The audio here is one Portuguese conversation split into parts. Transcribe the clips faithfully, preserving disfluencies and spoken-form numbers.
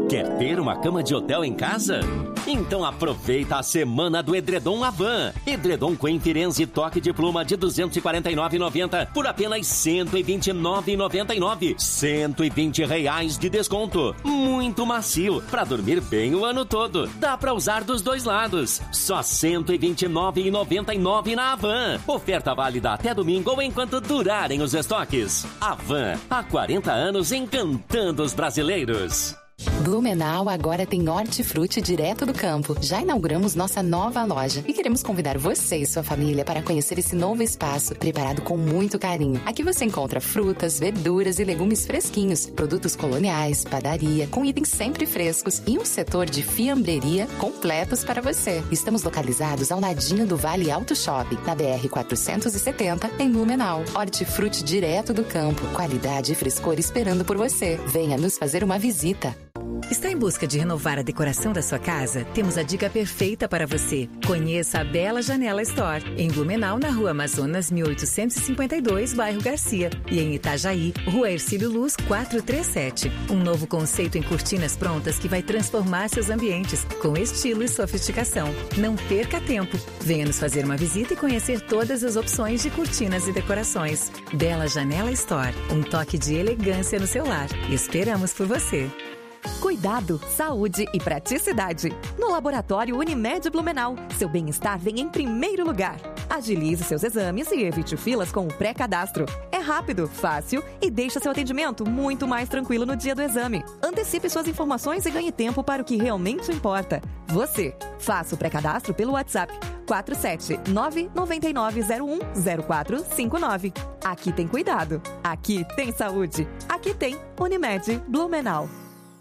Quer ter uma cama de hotel em casa? Então aproveita a semana do Edredom Avan. Edredom Queen Firenze toque de pluma de duzentos e quarenta e nove reais e noventa centavos por apenas cento e vinte e nove reais e noventa e nove centavos. cento e vinte reais de desconto. Muito macio, pra dormir bem o ano todo. Dá pra usar dos dois lados. Só cento e vinte e nove reais e noventa e nove centavos na Avan. Oferta válida até domingo ou enquanto durarem os estoques. Avan, há quarenta anos encantando os brasileiros. Blumenau agora tem hortifruti direto do campo. Já inauguramos nossa nova loja e queremos convidar você e sua família para conhecer esse novo espaço preparado com muito carinho. Aqui você encontra frutas, verduras e legumes fresquinhos, produtos coloniais, padaria, com itens sempre frescos e um setor de fiambreria completos para você. Estamos localizados ao ladinho do Vale Auto Shopping, na B R quatrocentos e setenta, em Blumenau. Hortifruti direto do campo, qualidade e frescor esperando por você. Venha nos fazer uma visita. Está em busca de renovar a decoração da sua casa? Temos a dica perfeita para você. Conheça a Bela Janela Store, em Blumenau, na Rua Amazonas, mil oitocentos e cinquenta e dois, bairro Garcia. E em Itajaí, Rua Ercílio Luz, quatrocentos e trinta e sete. Um novo conceito em cortinas prontas que vai transformar seus ambientes com estilo e sofisticação. Não perca tempo. Venha nos fazer uma visita e conhecer todas as opções de cortinas e decorações. Bela Janela Store, um toque de elegância no seu lar. Esperamos por você. Cuidado, saúde e praticidade. No Laboratório Unimed Blumenau, seu bem-estar vem em primeiro lugar. Agilize seus exames e evite filas com o pré-cadastro. É rápido, fácil e deixa seu atendimento muito mais tranquilo no dia do exame. Antecipe suas informações e ganhe tempo para o que realmente importa. Você. Faça o pré-cadastro pelo WhatsApp quatro sete nove nove nove zero um zero quatro cinco nove. Aqui tem cuidado. Aqui tem saúde. Aqui tem Unimed Blumenau.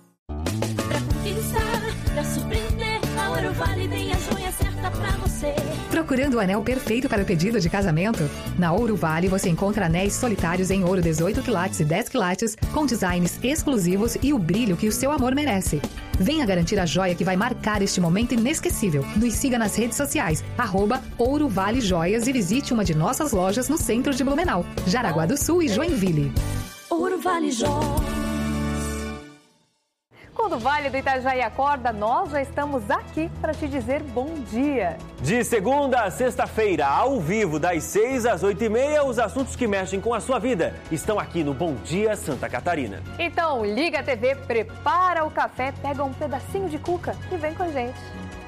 Pra conquistar, pra surpreender, a Ouro Vale tem a joia certa pra você. Procurando o anel perfeito para o pedido de casamento? Na Ouro Vale você encontra anéis solitários em ouro dezoito quilates e dez quilates, com designs exclusivos e o brilho que o seu amor merece. Venha garantir a joia que vai marcar este momento inesquecível. Nos siga nas redes sociais, arroba Ouro Vale Joias, e visite uma de nossas lojas no centro de Blumenau, Jaraguá do Sul e Joinville. Ouro Vale Joias. Quando o Vale do Itajaí acorda, nós já estamos aqui para te dizer bom dia. De segunda a sexta-feira, ao vivo, das seis às oito e meia, os assuntos que mexem com a sua vida estão aqui no Bom Dia Santa Catarina. Então, liga a T V, prepara o café, pega um pedacinho de cuca e vem com a gente.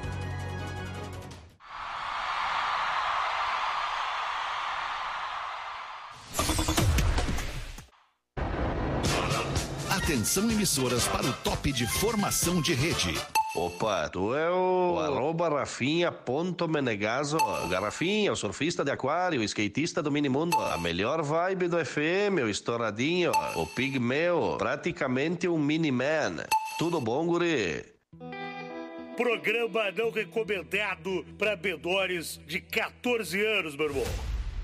Atenção, emissoras, para o top de formação de rede. Opa, tu é o arroba Rafinha ponto Menegaso. Garrafinha, o surfista de aquário, o skatista do minimundo, a melhor vibe do F M, o estouradinho, o pigmeu, praticamente um mini-man. Tudo bom, guri? Programa não recomendado para menores de catorze anos, meu irmão.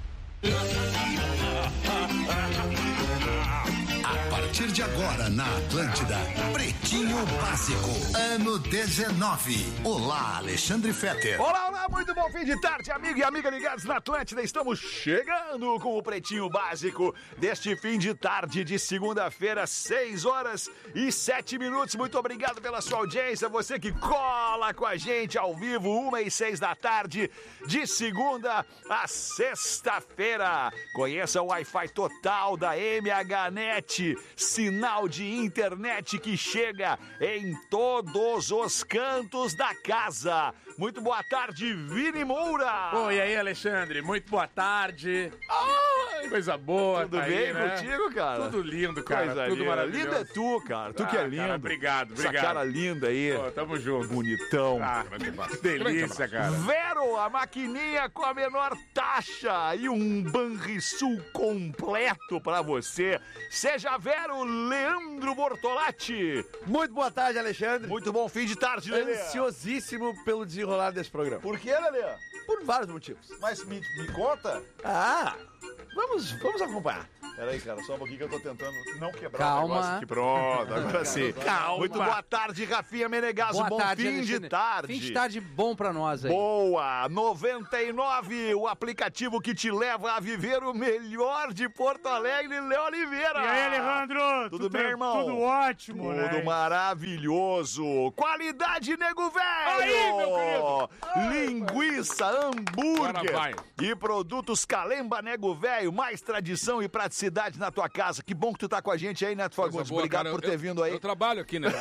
A partir de agora, na Atlântida, Pretinho Básico, ano dezenove. Olá, Alexandre Fetter. Olá, olá, muito bom fim de tarde, amigo e amiga ligados na Atlântida. Estamos chegando com o Pretinho Básico deste fim de tarde de segunda-feira, seis horas e sete minutos. Muito obrigado pela sua audiência, você que cola com a gente ao vivo, uma e seis da tarde, de segunda a sexta-feira. Conheça o Wi-Fi total da M H Net. Sinal de internet que chega em todos os cantos da casa. Muito boa tarde, Vini Moura. Oi, e aí, Alexandre? Muito boa tarde. Ai, coisa boa. Tudo tá bem aí, né? contigo, cara? Tudo lindo, cara. Coisa Tudo linda. maravilhoso. Linda é tu, cara. Tu ah, que é lindo. Cara, obrigado, obrigado. Essa cara linda aí. Pô, tamo junto. Bonitão. Ah, delícia, cara. Vero, a maquininha com a menor taxa e um Banrisul completo pra você. Seja Vero, Leandro Bortolatti. Muito boa tarde, Alexandre. Muito bom fim de tarde, Lelê. Ansiosíssimo pelo desenrolar desse programa. Por que, Lelê? Por vários motivos. Mas me, me conta. Ah, vamos, vamos acompanhar. Peraí, cara, só um pouquinho que eu tô tentando não quebrar Calma. o negócio aqui. Pronto, agora sim. Calma. Muito boa tarde, Rafinha Menegaso. Boa Bom tarde, fim Alexandre. de tarde. Fim de tarde bom pra nós aí. Boa! noventa e nove, o aplicativo que te leva a viver o melhor de Porto Alegre, Léo Oliveira. E aí, Alejandro? Tudo, Tudo bem, irmão? Tudo ótimo, Tudo né? maravilhoso. Qualidade Nego Velho. Aí, meu querido. Ai, Linguiça, hambúrguer Agora vai. e produtos Calemba Nego Velho. Mais tradição e praticidade na tua casa. Que bom que tu tá com a gente aí, Neto Coisa Fagundes. boa, Obrigado cara. por Eu- ter vindo aí. Eu trabalho aqui, né?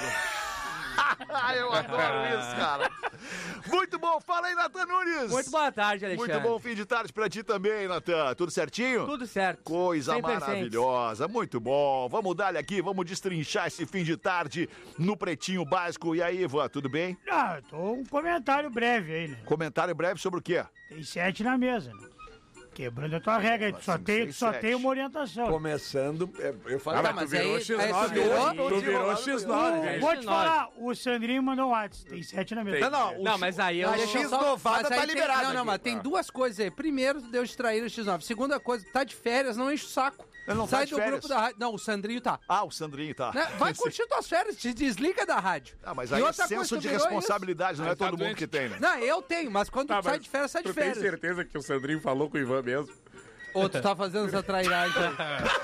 Eu adoro isso, cara. Muito bom. Fala aí, Natan Nunes. Muito boa tarde, Alexandre. Muito bom fim de tarde pra ti também, Natan. Tudo certinho? Tudo certo. Coisa Sem maravilhosa. Muito bom. Vamos dar-lhe aqui, vamos destrinchar esse fim de tarde no Pretinho Básico. E aí, Ivan, tudo bem? Ah, tô um comentário breve aí, né? Comentário breve sobre o quê? Tem sete na mesa, né? Quebrando a tua regra aí, tu só, tem, tu só tem uma orientação. Começando, é, eu falei, Ah, tá, mas tu virou aí- X aí tu nove, virou- né? Tu virou X nove, O- velho. Vou te falar, o Sandrinho mandou um WhatsApp, tem sete na mesa. Não, não, o Não, mas aí eu... Mas X deixa eu só- novada mas tá aí tem- liberado Não, não, aqui. mas tem Ah. duas coisas aí. Primeiro, deu distrair o X nove. Segunda coisa, tá de férias, não enche o saco. Ele não tá Sai de do férias. grupo da rádio. Não, o Sandrinho tá. Ah, o Sandrinho tá. Né? Vai curtir tuas férias, te desliga da rádio. Ah, mas E aí é outra coisa, senso tu de virou responsabilidade, não é Aí tá todo mundo doente. que tem, né? Não, eu tenho, mas quando Tá, tu sai mas de férias, sai de Tu tem férias. certeza que o Sandrinho falou com o Ivan mesmo? Ou tu tá fazendo essa trairagem. Aí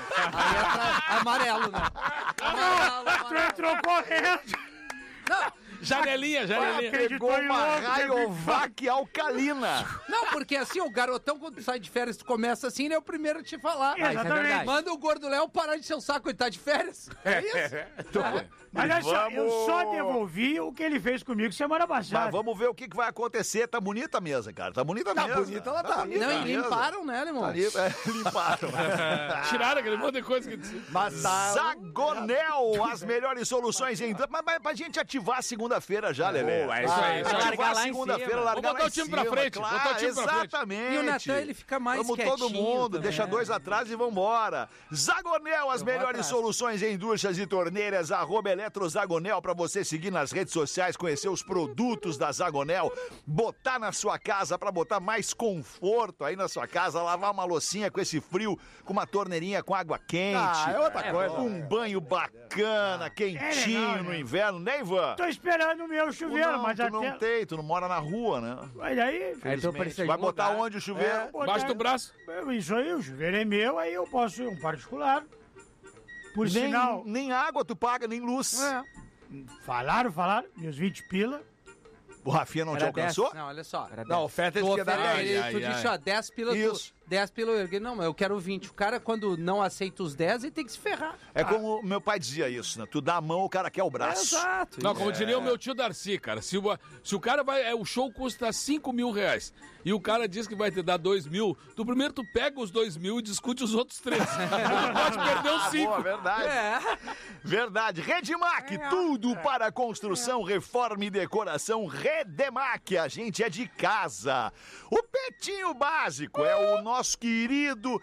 é tra... amarelo, né? Amarelo, Tu amarelo. entrou correndo. Não, Janelinha, janelinha. Acreditou Pegou em uma louco, Rayovac alcalina. não, porque assim, o garotão, quando tu sai de férias, tu começa assim, ele é o primeiro a te falar. Ah, isso é verdade. Manda o gordo Léo parar de ser o saco, ele tá de férias. É isso? Mas olha só, eu Vamos. só devolvi o que ele fez comigo semana passada. Mas vamos ver o que, que vai acontecer. Tá bonita a mesa, cara. Tá bonita a Tá mesa. bonita, ela tá. bonita Não, a e mesa. limparam, né, irmão? Tá li- é, limparam. Tiraram aquele monte de coisa que... Mas tá... Zagonel, as melhores soluções em... Mas, mas pra gente ativar a segunda-feira já, Lelê. Boa, é isso aí, isso aí. Ativar Largar a lá em segunda-feira, cima. largar Vamos botar lá o time em pra cima, frente, claro, botar o time pra frente. exatamente. E o Natan, ele fica mais Vamos todo quietinho mundo, também. deixa dois atrás e vambora. Zagonel, as Eu vou melhores atrás. soluções em duchas e torneiras, arroba Eletrozagonel, pra você seguir nas redes sociais, conhecer os produtos da Zagonel, botar na sua casa, pra botar mais conforto aí na sua casa, lavar uma loucinha com esse frio, com uma torneirinha com água quente. Ah, é outra coisa. Um banho bacana, quentinho É legal, no né? inverno, né, Ivan? Tô esperando o meu Tu chuveiro, não, mas tu até... não tem, tu não mora na rua, né? Mas aí... Aí tu Infelizmente. precisa Vai de botar lugar. onde o chuveiro? botar- Baixo do braço. Isso aí, o chuveiro é meu, aí eu posso ir um particular. Por nem, sinal, nem água tu paga, nem luz. É. falaram, falaram, meus vinte pila. O Rafinha não te Era alcançou? Não, olha só. Não, a oferta Tu, é de dar oferece, dez. ele, ai, tu ai. disse, ó, dez pila, Isso. tu, dez pila, eu erguei, não, mas eu quero vinte. O cara, quando não aceita os dez, ele tem que se ferrar. É como meu pai dizia isso, né? Tu dá a mão, o cara quer o braço. Exato. Não, como diria o meu tio Darcy, cara, se o, se o cara vai, é, o show custa cinco mil reais e o cara diz que vai te dar dois mil, tu primeiro tu pega os dois mil e discute os outros três. Tu pode perder os Ah, cinco. boa, verdade. É. Verdade. Redmac, tudo para construção, reforma e decoração. Redemac, a gente é de casa. O Pretinho Básico é o nosso querido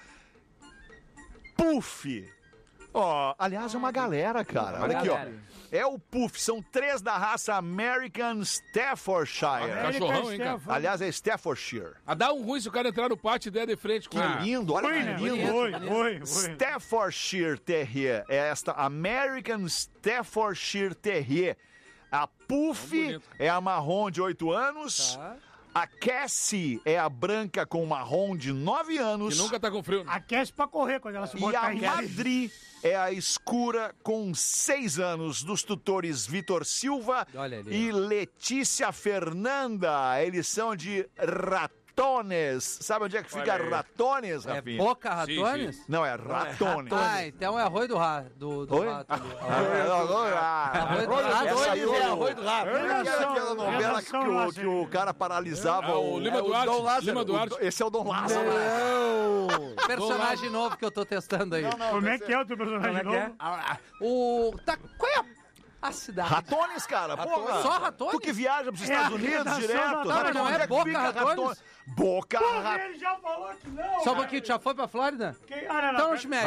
Puff. Ó, aliás, é uma galera, cara. Uma Olha aqui, galera. ó. É o Puff, são três da raça American Staffordshire. Cachorrão, hein, cara? Aliás, é Staffordshire. Ah, dá um ruim se o cara entrar no pátio e der de frente com Que a... lindo, olha Foi, que né? lindo. Foi, foi, foi. Staffordshire Terrier, é esta American Staffordshire Terrier. A Puff bonito. é a marrom de oito anos. Tá. A Cassie é a branca com marrom de nove anos. Que nunca tá com frio. Aquece pra correr quando ela se E botar a em Madri é a escura com seis anos, dos tutores Vitor Silva Olha ali, e Letícia Fernanda. Eles são de Ratones. Sabe onde é que fica Olha aí. Ratones, É Rafinha? Boca Sim, Ratones? Não, é Ratones. Ah, então é arroz do rato. Do, do Oi? rato ali. Arroz do rato. Essa aí, é o- arroz do rato. Como é que era aquela novela que, Relação o, Lázaro. que o cara paralisava Ah, o Lima é Duarte, Dom Lázaro. Lima O Duarte. Do- Esse é o Dom Lázaro. Personagem novo que eu tô testando aí. Como é que é o teu personagem Como é que é? novo? O. Tá, qual é a, a cidade? Ratones, cara, porra. Só Ratones? Tu que viaja pros É Estados a Unidos redação direto. da- Não, mas não Onde é que Boca fica Ratones? Boca Porra, Ratones. ele já falou que não. Só um cara. pouquinho, tu já foi pra Flórida? Quem- Ah, não, não. Então não te mete.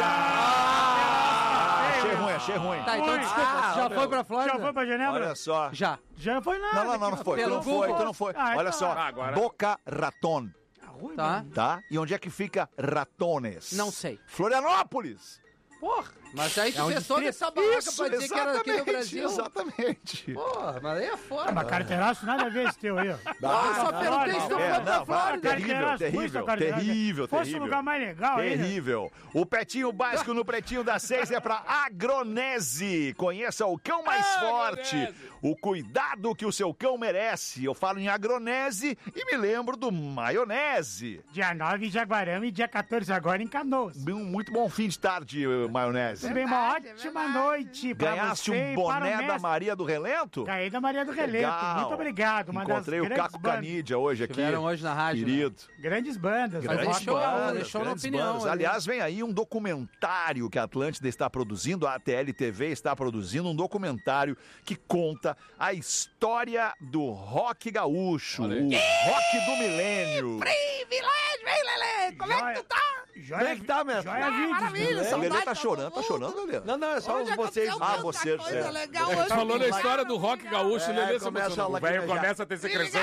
Achei ruim, achei ruim. Tá, então Foi. desculpa, Ah, já meu. foi pra Flórida? Já foi pra Genebra? Olha só. Já. Já foi nada. Não, não, não, não foi. Tu Pelo não foi, Google. tu não foi. Ah, Olha então- só. Ah, agora. Boca Raton. ruim, Tá. né? Tá? E onde é que fica Ratones? Não sei. Florianópolis. Porra, mas aí É tu um fez toda distrito. essa barraca Isso, pra dizer que era aqui no exatamente, Brasil. exatamente. Porra, mas aí é foda. Ah, mas carteiraço nada a ver esse teu aí, ó. Não, eu só perguntei se tu É, foi pra não, vai, Flórida. terrível, Carteiraço, terrível, custa, carteiraço. terrível, Fosse terrível. um lugar mais legal aí, né? Terrível. O Pretinho Básico no Pretinho das Seis é pra Agronese. Conheça o cão mais forte. O cuidado que o seu cão merece. Eu falo em Agronese e me lembro do maionese. Dia nove em Jaguarão e dia quatorze agora em Canoas. Um muito bom fim de tarde, eh, maionese. Também uma ótima noite pra Ganhaste você um e para o boné da mestre. Maria do Relento? Ganhei da Maria do Relento. Legal. Muito obrigado. Uma das Encontrei o grandes Caco bandas. Canídia hoje aqui. Tiveram hoje na rádio, Querido. Grandes bandas. Grandes Fazer show, bandas, fazer show na grandes opinião, bandas. ali. Aliás, vem aí um documentário que a Atlântida está produzindo, a A T L T V está produzindo um documentário que conta a história do rock gaúcho, o rock do milênio. Privilégio, hein, Lelê? Como é que tu tá? Joia, é que tá, mestre? Joia Ah, vídeos. maravilha, O saudade Lelê tá de chorando, todo tá chorando, Lelê? Não, não, é só Hoje os vocês. aconteceu Ah, tanta vocês, coisa é. legal Ele hoje. falou na Vai- história do rock gaúcho, ele É, é, se começa emocionou. a O velho lacrimejar. começa a ter secreção.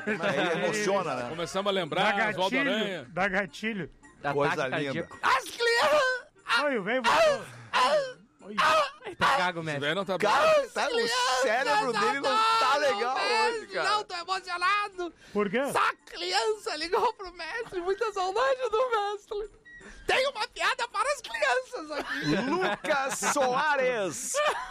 Aí emociona, né? Começamos a Dá lembrar, Oswaldo gatilho. Aranha. Dá gatilho. Coisa linda. As crianças! Oi, o velho voltou. Oi. Tá cago, Esse mestre. velho não tá Cara, tá, o cérebro dele não tá legal hoje, cara. Não, tô emocionado. Por quê? Essa criança ligou pro mestre, muita saudade do mestre. Tem uma piada para as crianças aqui. Lucas Soares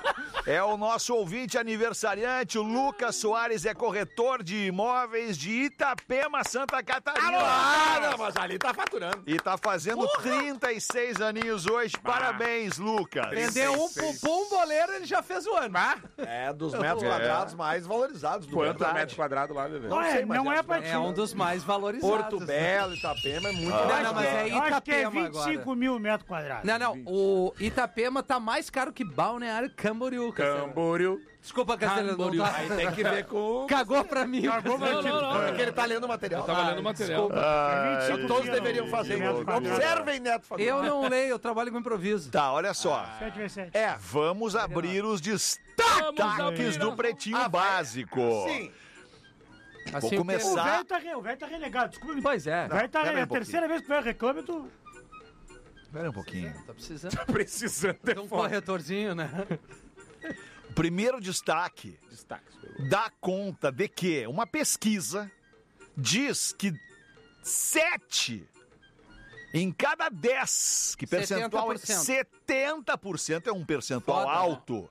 é o nosso ouvinte aniversariante. O Lucas Soares é corretor de imóveis de Itapema, Santa Catarina. Ah, não, mas ali tá faturando. E tá fazendo trinta e seis aninhos hoje. Parabéns, Lucas. Vendeu um pupum boleiro, ele já fez o ano. É dos metros É. quadrados mais valorizados do Quanto Brasil. metro quadrado lá, Lelê? Não, é, sei, mas não é é pra ti. É um dos mais valorizados. Porto Belo, Itapema, é muito Não, legal. não, mas é Eu acho que é Itapema vinte e cinco agora. mil metros quadrados. Não, não, o Itapema tá mais caro que Balneário Camboriú, Cassiano. Camboriú. Desculpa, Cassiano, não Camboriú. tá... Aí tem que ver com... Cagou pra mim. Cagou pra Não, ti. não, não. É que ele tá lendo o material. Eu tava lendo o material. É vinte e cinco Todos mil deveriam fazer metros isso. quadrados. Observem, Neto Fagundes. Eu não leio, eu trabalho com improviso. Tá, olha só. sete vezes sete. É, vamos abrir os Vamos destaques abrir do as- Pretinho Ah, vai. Básico. Sim. Vou Assim, O começar. velho tá, re- o velho tá renegado, desculpa. Pois é. O velho tá Pera aí re- um a terceira vez que o velho reclama, tu... Espera um pouquinho. Tá precisando Precisando de um corretorzinho, né? O primeiro destaque Destaques. dá conta de que uma pesquisa diz que sete em cada dez, que percentual é setenta por cento. setenta por cento é um percentual Foda, né? alto.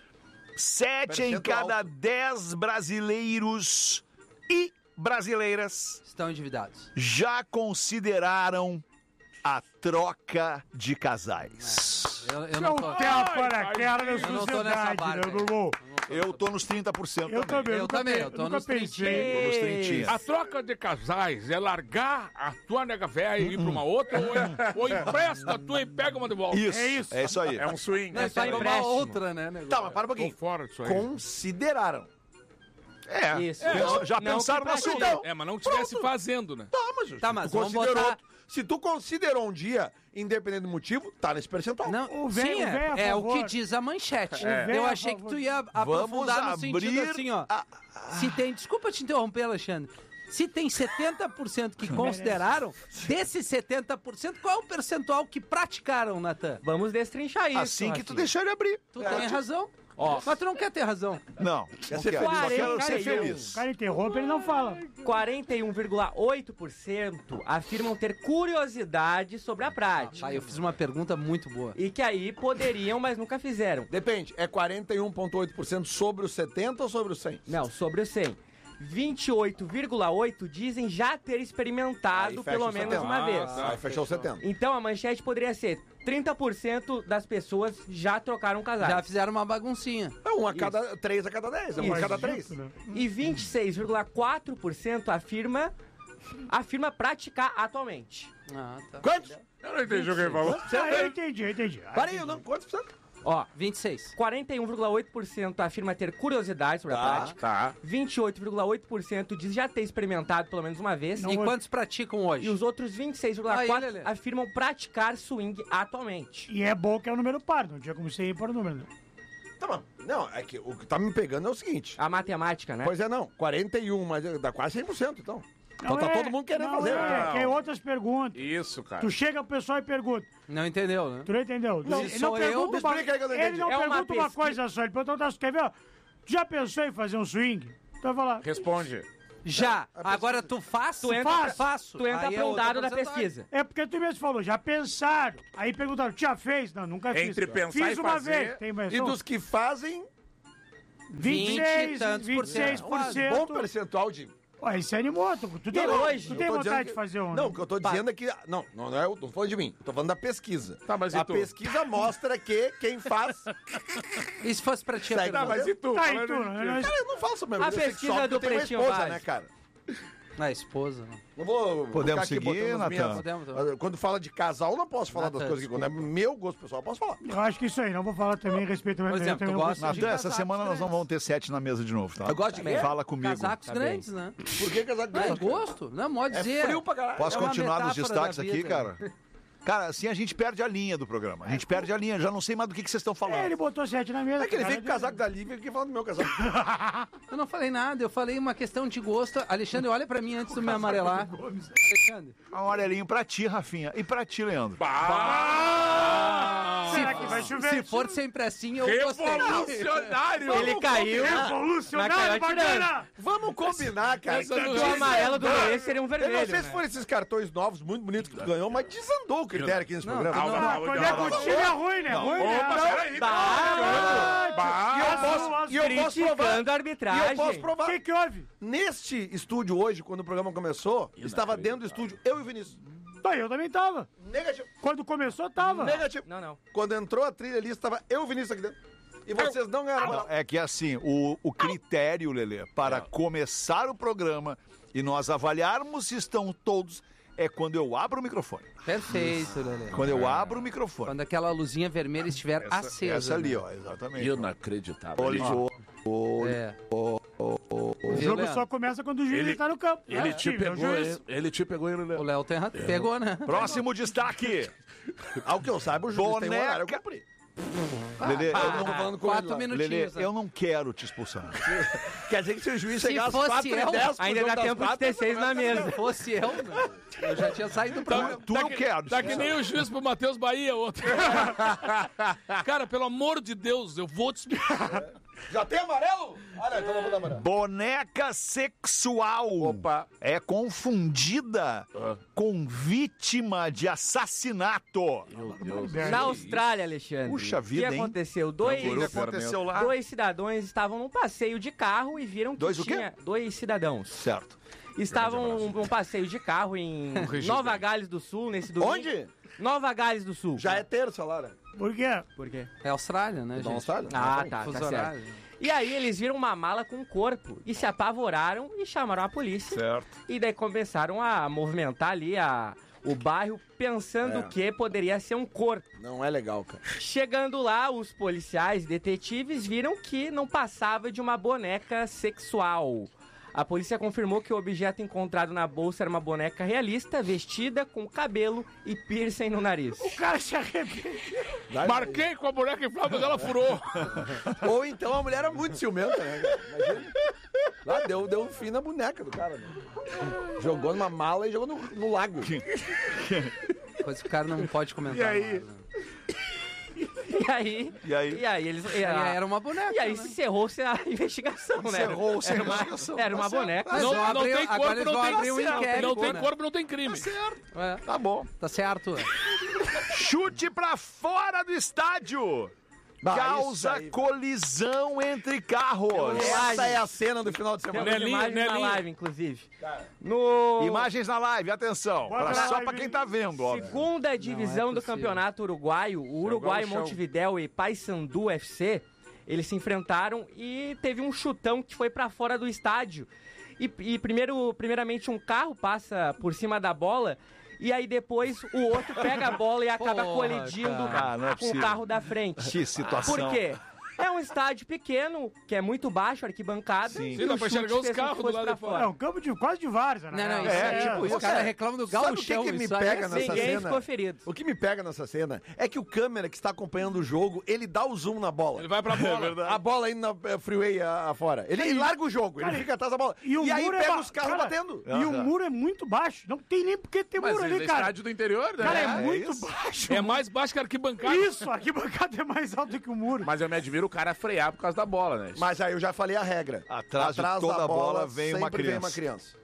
Sete em Percentual cada alto. dez brasileiros e brasileiras Estão endividados. já consideraram a troca de casais. Eu, eu não Não tô... tem a paraquera na Eu não tô nessa sociedade, barca né, aí. meu irmão? Eu tô nos trinta por cento Eu também. Eu nunca também, pe- eu tô nunca nos pensei. Tô nos trintinha. A troca de casais é largar a tua nega velha e ir pra uma outra ou, ou empresta a tua e pega uma de volta. Isso, É isso. é isso aí. É um swing. Não, é só só uma empréstimo. outra, né? negócio? Tá, mas para um Tô pouquinho. fora disso aí. Consideraram. É, Isso. pensa- já Não pensaram que no pratica. assunto. É, mas não estivesse fazendo, né? Tá, mas, Tá, se mas tu vamos considerou, botar- se tu considerou um dia, independente do motivo, tá nesse percentual. Não, O velho- sim, o velho é, a é o favor. que diz a manchete. O velho Eu a achei que favor. tu ia Vamos aprofundar no sentido abrir assim, ó. a- Se tem, desculpa te interromper, Alexandre. Se tem setenta por cento que consideraram, desses setenta por cento, qual é o percentual que praticaram, Natan? Vamos destrinchar isso. Assim que tu Rafinha. deixar ele abrir. Tu tem razão. Mas tu não quer ter razão. Não, não quero. Só quero ser feliz. O cara interrompe, ele não fala. quarenta e um vírgula oito por cento afirmam ter curiosidade sobre a prática. Ah, eu fiz uma pergunta muito boa. E que aí poderiam, mas nunca fizeram. Depende, é quarenta e um vírgula oito por cento sobre os setenta ou sobre os cem? Não, sobre o cem. vinte e oito vírgula oito por cento dizem já ter experimentado Aí fecha pelo o menos setenta. uma Ah, vez. tá. Aí fechou setenta. Então a manchete poderia ser trinta por cento das pessoas já trocaram casais. Já fizeram uma baguncinha. É um a cada, três a cada dez, é um a cada três. E vinte e seis vírgula quatro por cento afirma, afirma praticar atualmente. Ah, tá. Quantos? Eu não entendi o que ele falou. Ah, eu entendi, eu entendi. Ah, Parei, eu não. Quantos por cento? Ó, vinte e seis. quarenta e um vírgula oito por cento afirma ter curiosidade sobre a Tá, prática. Tá. vinte e oito vírgula oito por cento diz já ter experimentado pelo menos uma vez. E quantos praticam hoje? E os outros vinte e seis vírgula quatro por cento Aí, Lelê. afirmam praticar swing atualmente. E é bom que é o número par, não tinha como você ir para o número. né? Tá bom. Não, é que o que tá me pegando é o seguinte. A matemática, né? Pois é, não. quarenta e um, mas dá quase cem por cento, então. Então tá é, todo mundo querendo não fazer. É, Não. tem outras perguntas. Isso, cara. Tu chega pro pessoal e pergunta. Não entendeu, né? Tu não entendeu? Não, ele sou não eu. pergunta uma, Explica aí que eu não ele entendi. não É uma pergunta uma pesquisa- coisa só. Ele pergunta, tu quer ver? Ó, tu já pensou em fazer um swing? Então vai lá. Responde. Já. Agora tu faz, Tu entra, Faz. faço. Tu entra Aí é pra um outra dado da porcentagem. pesquisa. É porque tu mesmo falou, já pensaram. Aí perguntaram, já fez? Não, nunca fiz. Entre pensar fiz e uma fazer. vez. Tem mais E um? dos que fazem, vinte e seis, vinte e tantos por cento. vinte e seis por cento. bom percentual de... Ué, isso animou. Tu, tu tem, Não, hoje, tu Eu tem tô vontade dizendo de que- fazer um? Não, o que eu tô dizendo é que... Não, não, não é, eu tô falando de mim. Eu tô falando da pesquisa. Tá, mas e a tu? pesquisa mostra que quem faz... E se fosse pra ti? Segue a tá, mas e tu? Tá, Falando e tu? de Né? ti. Nós- Cara, eu não falo sobre minha A vida pesquisa sexual, do porque eu tenho uma Pretinho esposa, Básico. né, cara? Na esposa. Né? Não vou Podemos ficar aqui seguir, botando as Natan? Podemos, minhas... Quando fala de casal, eu não posso falar Natan, das coisas que quando é meu gosto pessoal, eu posso falar. Eu acho que isso aí, não vou falar também, respeito Por exemplo, tu gosta de Natan, essa casacos semana nós não grandes. vamos ter sete na mesa de novo, tá? Eu gosto de quê? Fala comigo. Casacos Tá grandes, né? Por que casaco Não, é grande? gosto. Não, pode É dizer. frio pra caralho. Posso É uma continuar nos metáfora destaques da aqui, vida. cara? Cara, assim a gente perde a linha do programa. A gente perde a linha, já não sei mais do que, que vocês estão É, falando. ele botou sete na mesa. É que ele cara, veio com o casaco da Lívia e fiquei falando do meu casaco. Eu não falei nada, eu falei uma questão de gosto. Alexandre, olha pra mim antes de me amarelar. Alexandre. Um amarelinho pra ti, Rafinha. E pra ti, Leandro. Ah! Será que vai chover? Se for sempre assim, eu gostei. Revolucionário! Ele caiu. Revolucionário, Mas caiu atirando. bacana! Vamos combinar, cara. essa Que do O desandou. amarelo do Luiz seria um Eu vermelho. não sei se né? foram esses cartões novos, muito bonitos que tu ganhou, mas desandou o critério aqui nesse Não, programa. não, Ah, quando é com o time é ruim, né? Ruim, né? Opa, peraí. Ah, E eu posso, e eu posso provar. Criticando a E arbitragem. eu posso O provar. que que houve? Neste estúdio hoje, quando o programa começou, estava dentro do estúdio eu e o Vinícius. Tá, eu também tava. Negativo. Quando começou, tava. Negativo. Não, não. Quando entrou a trilha ali, estava eu e o Vinícius aqui dentro. E vocês não ganharam. Não, é que assim, o, o critério, Lelê, para começar o programa e nós avaliarmos se estão todos, é quando eu abro o microfone. Perfeito, Lelê. Quando eu abro o microfone. Quando aquela luzinha vermelha estiver acesa. Essa ali, né? ó, exatamente. Inacreditável. Olha, Ele, olha, É. O Viu, jogo Leandro? só começa quando o juiz Ele- tá no campo. ele É, te time, é o pegou, juiz. ele, ele te pegou, ele O Léo tem ra- pegou, né? Próximo destaque. Ao que eu saiba, o juiz tem um horário, eu Boneca. cumpri. Lelê, eu Ah, não, falando com Quatro ele lá. minutinhos. Lelê, né? eu não quero te expulsar. Quer dizer que se o juiz Se chegar às fosse quatro e eu, dez, pro Ainda jogo dá das tempo de quatro, ter seis na mesa. Se fosse eu, né? Eu já tinha saído do programa. Tu eu quero. Tá que nem o juiz pro Matheus Bahia, outro. Cara, pelo amor de Deus, eu vou te explicar. Já tem amarelo? Olha, então não vou dar amarelo. Boneca sexual Opa. é confundida com vítima de assassinato. Na Austrália, Alexandre. Puxa vida, O que hein? aconteceu? Dois, O que aconteceu lá? dois cidadãos estavam num passeio de carro e viram que Dois o quê? tinha... Dois cidadãos. Certo. Estavam num passeio de carro em Nova Gales do Sul, nesse domingo. Onde? Nova Gales do Sul. Já é terça lá, né? Por quê? Por quê? É Austrália, né, Da gente? Austrália? Ah, tá, Fuso tá certo. horário. E aí eles viram uma mala com um corpo e se apavoraram e chamaram a polícia. Certo. E daí começaram a movimentar ali a, o bairro pensando É. que poderia ser um corpo. Não é legal, cara. Chegando lá, os policiais detetives viram que não passava de uma boneca sexual. A polícia confirmou que o objeto encontrado na bolsa era uma boneca realista, vestida com cabelo e piercing no nariz. O cara se arrependeu. Marquei com a boneca inflável, mas ela furou. Ou então a mulher era muito ciumenta, né? cara? Imagina. Lá deu, deu um fim na boneca do cara, né? Jogou numa mala e jogou no, no lago. Coisa que o cara não pode comentar. E aí? mais, né? E aí, E aí? e aí eles. E aí era uma boneca. E aí né? encerrou-se a investigação, né? Encerrou-se a Era uma- investigação. Era uma Tá certo. boneca. Mas Não, vão não abrir- tem agora corpo, eles não vão tem abrir um crime. inquérito, Não tem né? corpo, não tem crime. É, Tá bom. tá certo. Chute pra fora do estádio. Bah, isso Causa aí. colisão entre carros. Essa é a cena do final de semana. Temos Nelinho, imagens na Nelinho. live, inclusive. No... Imagens na live, atenção. Bora Pra- na só live. pra quem tá vendo, ó. Segunda divisão do possível. campeonato uruguaio, o Uruguai no chão. Montevidéu e Paysandu F C, eles se enfrentaram e teve um chutão que foi pra fora do estádio. E, e primeiro, primeiramente um carro passa por cima da bola e aí depois o outro pega a bola e acaba Porra, colidindo cara. Ah, não é com o possível. carro da frente. Que situação. Por quê? É um estádio pequeno, que é muito baixo, arquibancada. Sim, e dá o pra chute enxergar os fez com que carros do fosse lado pra de fora. fora. É um campo de quase de várzea, né? Não, não, isso É, é, tipo os isso. caras É. reclamam do Sabe o que, gauchão. que me isso aí pega é- nessa Ninguém cena? ficou ferido. O que me pega nessa cena é que o câmera que está acompanhando o jogo, ele dá o zoom na bola. Ele vai pra bola. A bola indo na eh, freeway a- afora. Ele, ele larga o jogo, ele fica atrás da bola. E, o E aí muro pega é ba- os carros cara, batendo. E o muro é muito baixo. Não tem nem por que ter Mas muro ele ali, é cara. estádio do interior, né? Cara, é, É muito isso. baixo. É mais baixo que a arquibancada. Isso, a arquibancada é mais alta que o muro. Mas eu me admiro o cara frear por causa da bola, né? Mas aí eu já falei a regra. Atrás de toda da a bola vem uma sempre vem criança. uma criança.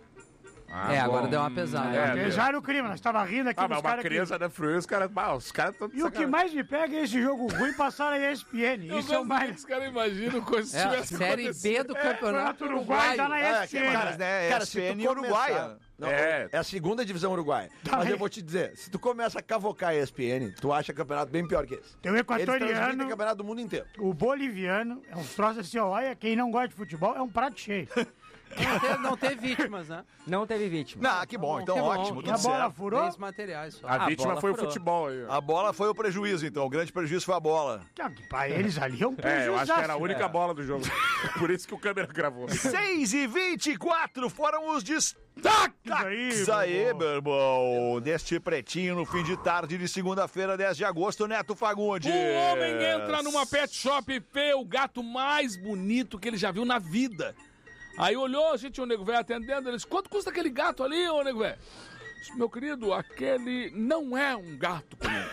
É, Ah, agora bom. deu uma pesada. É, Porque já era o crime, nós estávamos rindo aqui Ah, dos mas uma caras que... criança da freeway, os caras... Ah, os caras estão... E o que mais me pega é esse jogo ruim passar na E S P N. Eu Isso é o gosto mais... que os caras imaginam coisa se É, a tivesse Série acontecido. B do Campeonato Uruguai tá na E S P N. Mas, né, Cara, se tu E S P N começar... Uruguaia. Não, É. é a segunda divisão uruguaia. Tá Mas aí. eu vou te dizer, se tu começa a cavocar a E S P N, tu acha campeonato bem pior que esse. Tem o Eles transmitem equatoriano, campeonato do mundo inteiro. o boliviano, é uns troços assim, ó, olha, quem não gosta de futebol é um prato cheio. Não teve, não teve vítimas, né? Não teve vítima. Não, que bom, então Que bom. ótimo, E tudo a bola certo. furou? Bens materiais só. A A vítima bola foi o furou. futebol aí. ó. A bola foi o prejuízo, então. O grande prejuízo foi a bola. Pra eles ali é um É, eu acho que era a prejuízaço. única bola do jogo. Por isso que o câmera gravou. seis e vinte e quatro foram os destaques aí, Isso aí, meu irmão. Deste pretinho no fim de tarde de segunda-feira, dez de agosto, Neto Fagundes. Um homem entra numa pet shop e vê o gato mais bonito que ele já viu na vida. Aí olhou, a gente, o nego velho atendendo, ele disse, quanto custa aquele gato ali, ô nego velho? Disse, meu querido, aquele não é um gato comum.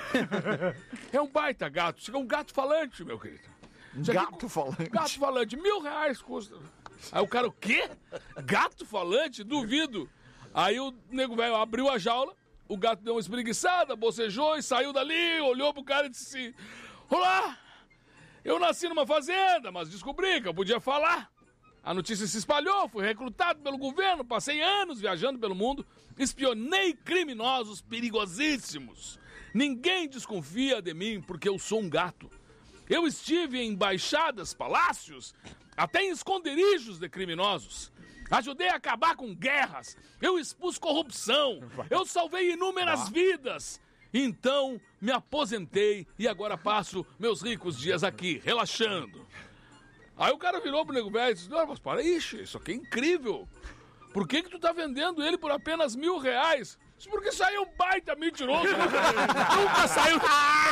É um baita gato, é um gato falante, meu querido. Isso aqui- Gato falante. Gato falante, mil reais custa. Aí o cara, o quê? Gato falante? Duvido. Aí o nego velho abriu a jaula, o gato deu uma espreguiçada, bocejou e saiu dali, olhou pro cara e disse assim, olá, eu nasci numa fazenda, mas descobri que eu podia falar. A notícia se espalhou, fui recrutado pelo governo, passei anos viajando pelo mundo, espionei criminosos perigosíssimos. Ninguém desconfia de mim porque eu sou um gato. Eu estive em embaixadas, palácios, até em esconderijos de criminosos. Ajudei a acabar com guerras, eu expus corrupção, eu salvei inúmeras vidas. Então, me aposentei e agora passo meus ricos dias aqui, relaxando. Aí o cara virou pro nego velho e disse, não, mas para, ixi, isso aqui é incrível. Por que que tu tá vendendo ele por apenas mil reais? Isso porque saiu um baita mentiroso. Nunca saiu...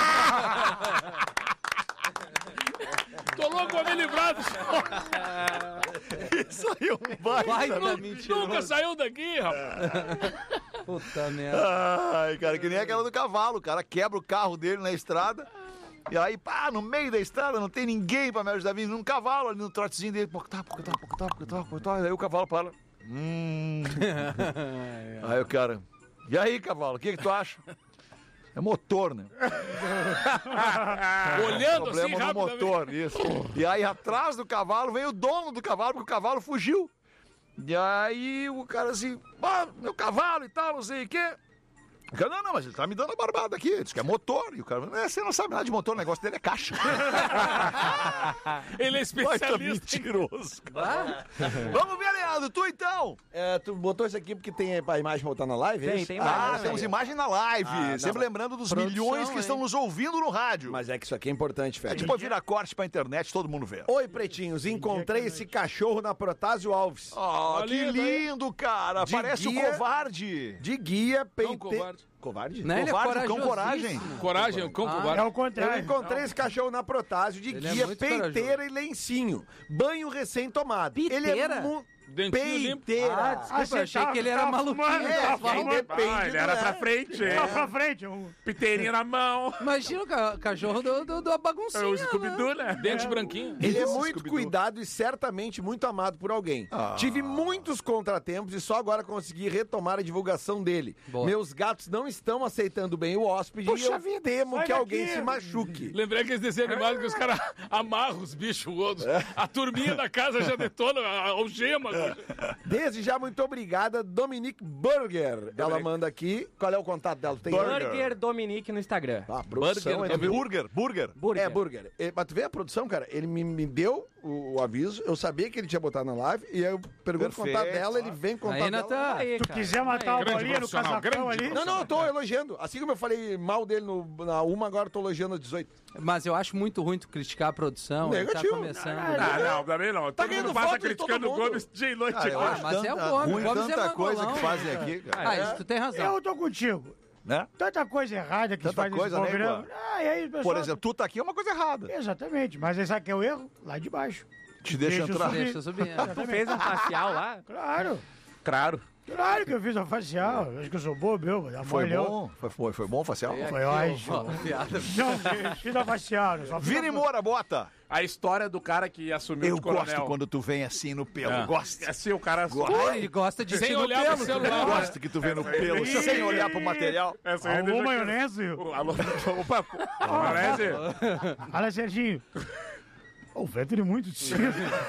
Tô louco pra me livrar do Isso aí é um baita, Baita Nu- mentiroso. Nunca saiu daqui, rapaz. Puta merda. Ai, cara, que nem aquela do cavalo. O cara quebra o carro dele na estrada. E aí, pá, no meio da estrada não tem ninguém pra me ajudar a vir num cavalo ali no trotezinho dele. Pocotá, pocotá, pocotá, pocotá, pocotá. Aí o cavalo para. Hum. Aí o cara. E aí, cavalo, o que que tu acha? É motor, né? Olhando assim, Problema no rapidamente. motor, isso. E aí, atrás do cavalo, vem o dono do cavalo, porque o cavalo fugiu. E aí, o cara assim, ah, meu cavalo e tal, não sei o quê. O cara, não, não, mas ele tá me dando a barbada aqui. Ele disse que é motor. E o cara, é, você não sabe nada de motor, o negócio dele é caixa. Ele é Baita especialista. mentiroso, cara. Vamos ver, Leandro, tu então. É, tu botou isso aqui porque tem a imagem botar na live? é Tem, isso? tem Ah, imagem. Ah, temos imagem na live. Ah, Sempre não, lembrando dos produção, milhões que hein? estão nos ouvindo no rádio. Mas é que isso aqui é importante, É Fred. tipo virar corte pra internet, todo mundo vê. Oi, pretinhos, encontrei esse cachorro na Protásio Alves. Oh, que lindo, hein? lindo, cara. De Parece guia- o covarde. De guia, peite... covarde. Covarde? Não, ele é Covarde, o cão corajosíssimo. coragem. Coragem, o cão Ah, covarde. É o Eu contrário. encontrei esse cachorro na Protásio de Ele é guia, muito peiteira e lencinho. Banho recém-tomado. Ele é Piteira? mu... Dentinho limpo. Peiteira. Ah, desculpa, você achei tava- que ele era tava maluquinho. fumando, É, tava quem fumando. depende, Ah, ele não era é. pra frente, Tá é. pra frente. Um... Piteirinha na mão. Imagina o ca- cachorro do, do, do baguncinha. É o né? Scooby-Doo, né? Dente branquinho. Ele é Isso, muito Scooby-Doo. cuidado e certamente muito amado por alguém. Ah. Tive muitos contratempos e só agora consegui retomar a divulgação dele. Boa. Meus gatos não estão aceitando bem o hóspede Puxa e eu vida, temo sai que alguém daqui. se machuque. Lembrei que eles desenhos animados que os caras amarram os bichos outros. A turminha da casa já detona a algema. Desde já, muito obrigada, Dominique Burger. Ela manda aqui. Qual é o contato dela? Tem Burger Dominique no Instagram. Ah, produção. Burger, é burger, burger. Burger. É, burger. É, mas tu vê a produção, cara? Ele me, me deu o, o aviso, eu sabia que ele tinha botado na live, e aí eu pergunto o contato dela, ele vem contar Aí, dela. Natan, Aí, tu cara. quiser matar Aí, o grande bolinha no profissional, casacão grande ali... Não, não, eu tô elogiando. Assim como eu falei mal dele no, na uma, agora eu tô elogiando a dezoito. Mas eu acho muito ruim tu criticar a produção. ele Negativo. Tá começando. Ah, não, também não. Tá Todo ganhando mundo passa voto de todo criticando o mundo. Gomes dia e noite. Ah, eu aqui. acho mas é o tanta- Gomes. ruim Gomes é tanta coisa mangolão. que fazem aqui, cara. Ah, É. isso tu tem razão. Eu tô contigo. Né? Tanta coisa errada que se Tanta faz coisa, nesse né, programa. Igor? Ah, e aí, o pessoal... Por exemplo, tu tá aqui é uma coisa errada. Exatamente, mas aí sabe que é o erro? Lá de baixo. Te deixa Deixa eu entrar. subir. Deixa eu subir. é. Tu fez um facial lá? Claro. Claro. Claro que eu fiz a facial. Acho que eu sou bobo, meu. mas Foi amalhou. bom? Foi, foi, foi bom o facial? Foi ótimo. Não, fiz- fiz a facial. Só fiz Vini a- Moura, bota. A história do cara que assumiu Eu de coronel. gosto quando tu vem assim no pelo. É. Gosto. Assim, o cara... Pô, ele gosta de Sem ti no olhar pro pelo, celular. tu vê? Gosto que tu vem no Essa aí- pelo, Ih! sem olhar pro material. Essa aí Alô, deixa- maionese. Alô, opa, maionese. Fala, Serginho. Ô, o Vettel é muito cedo.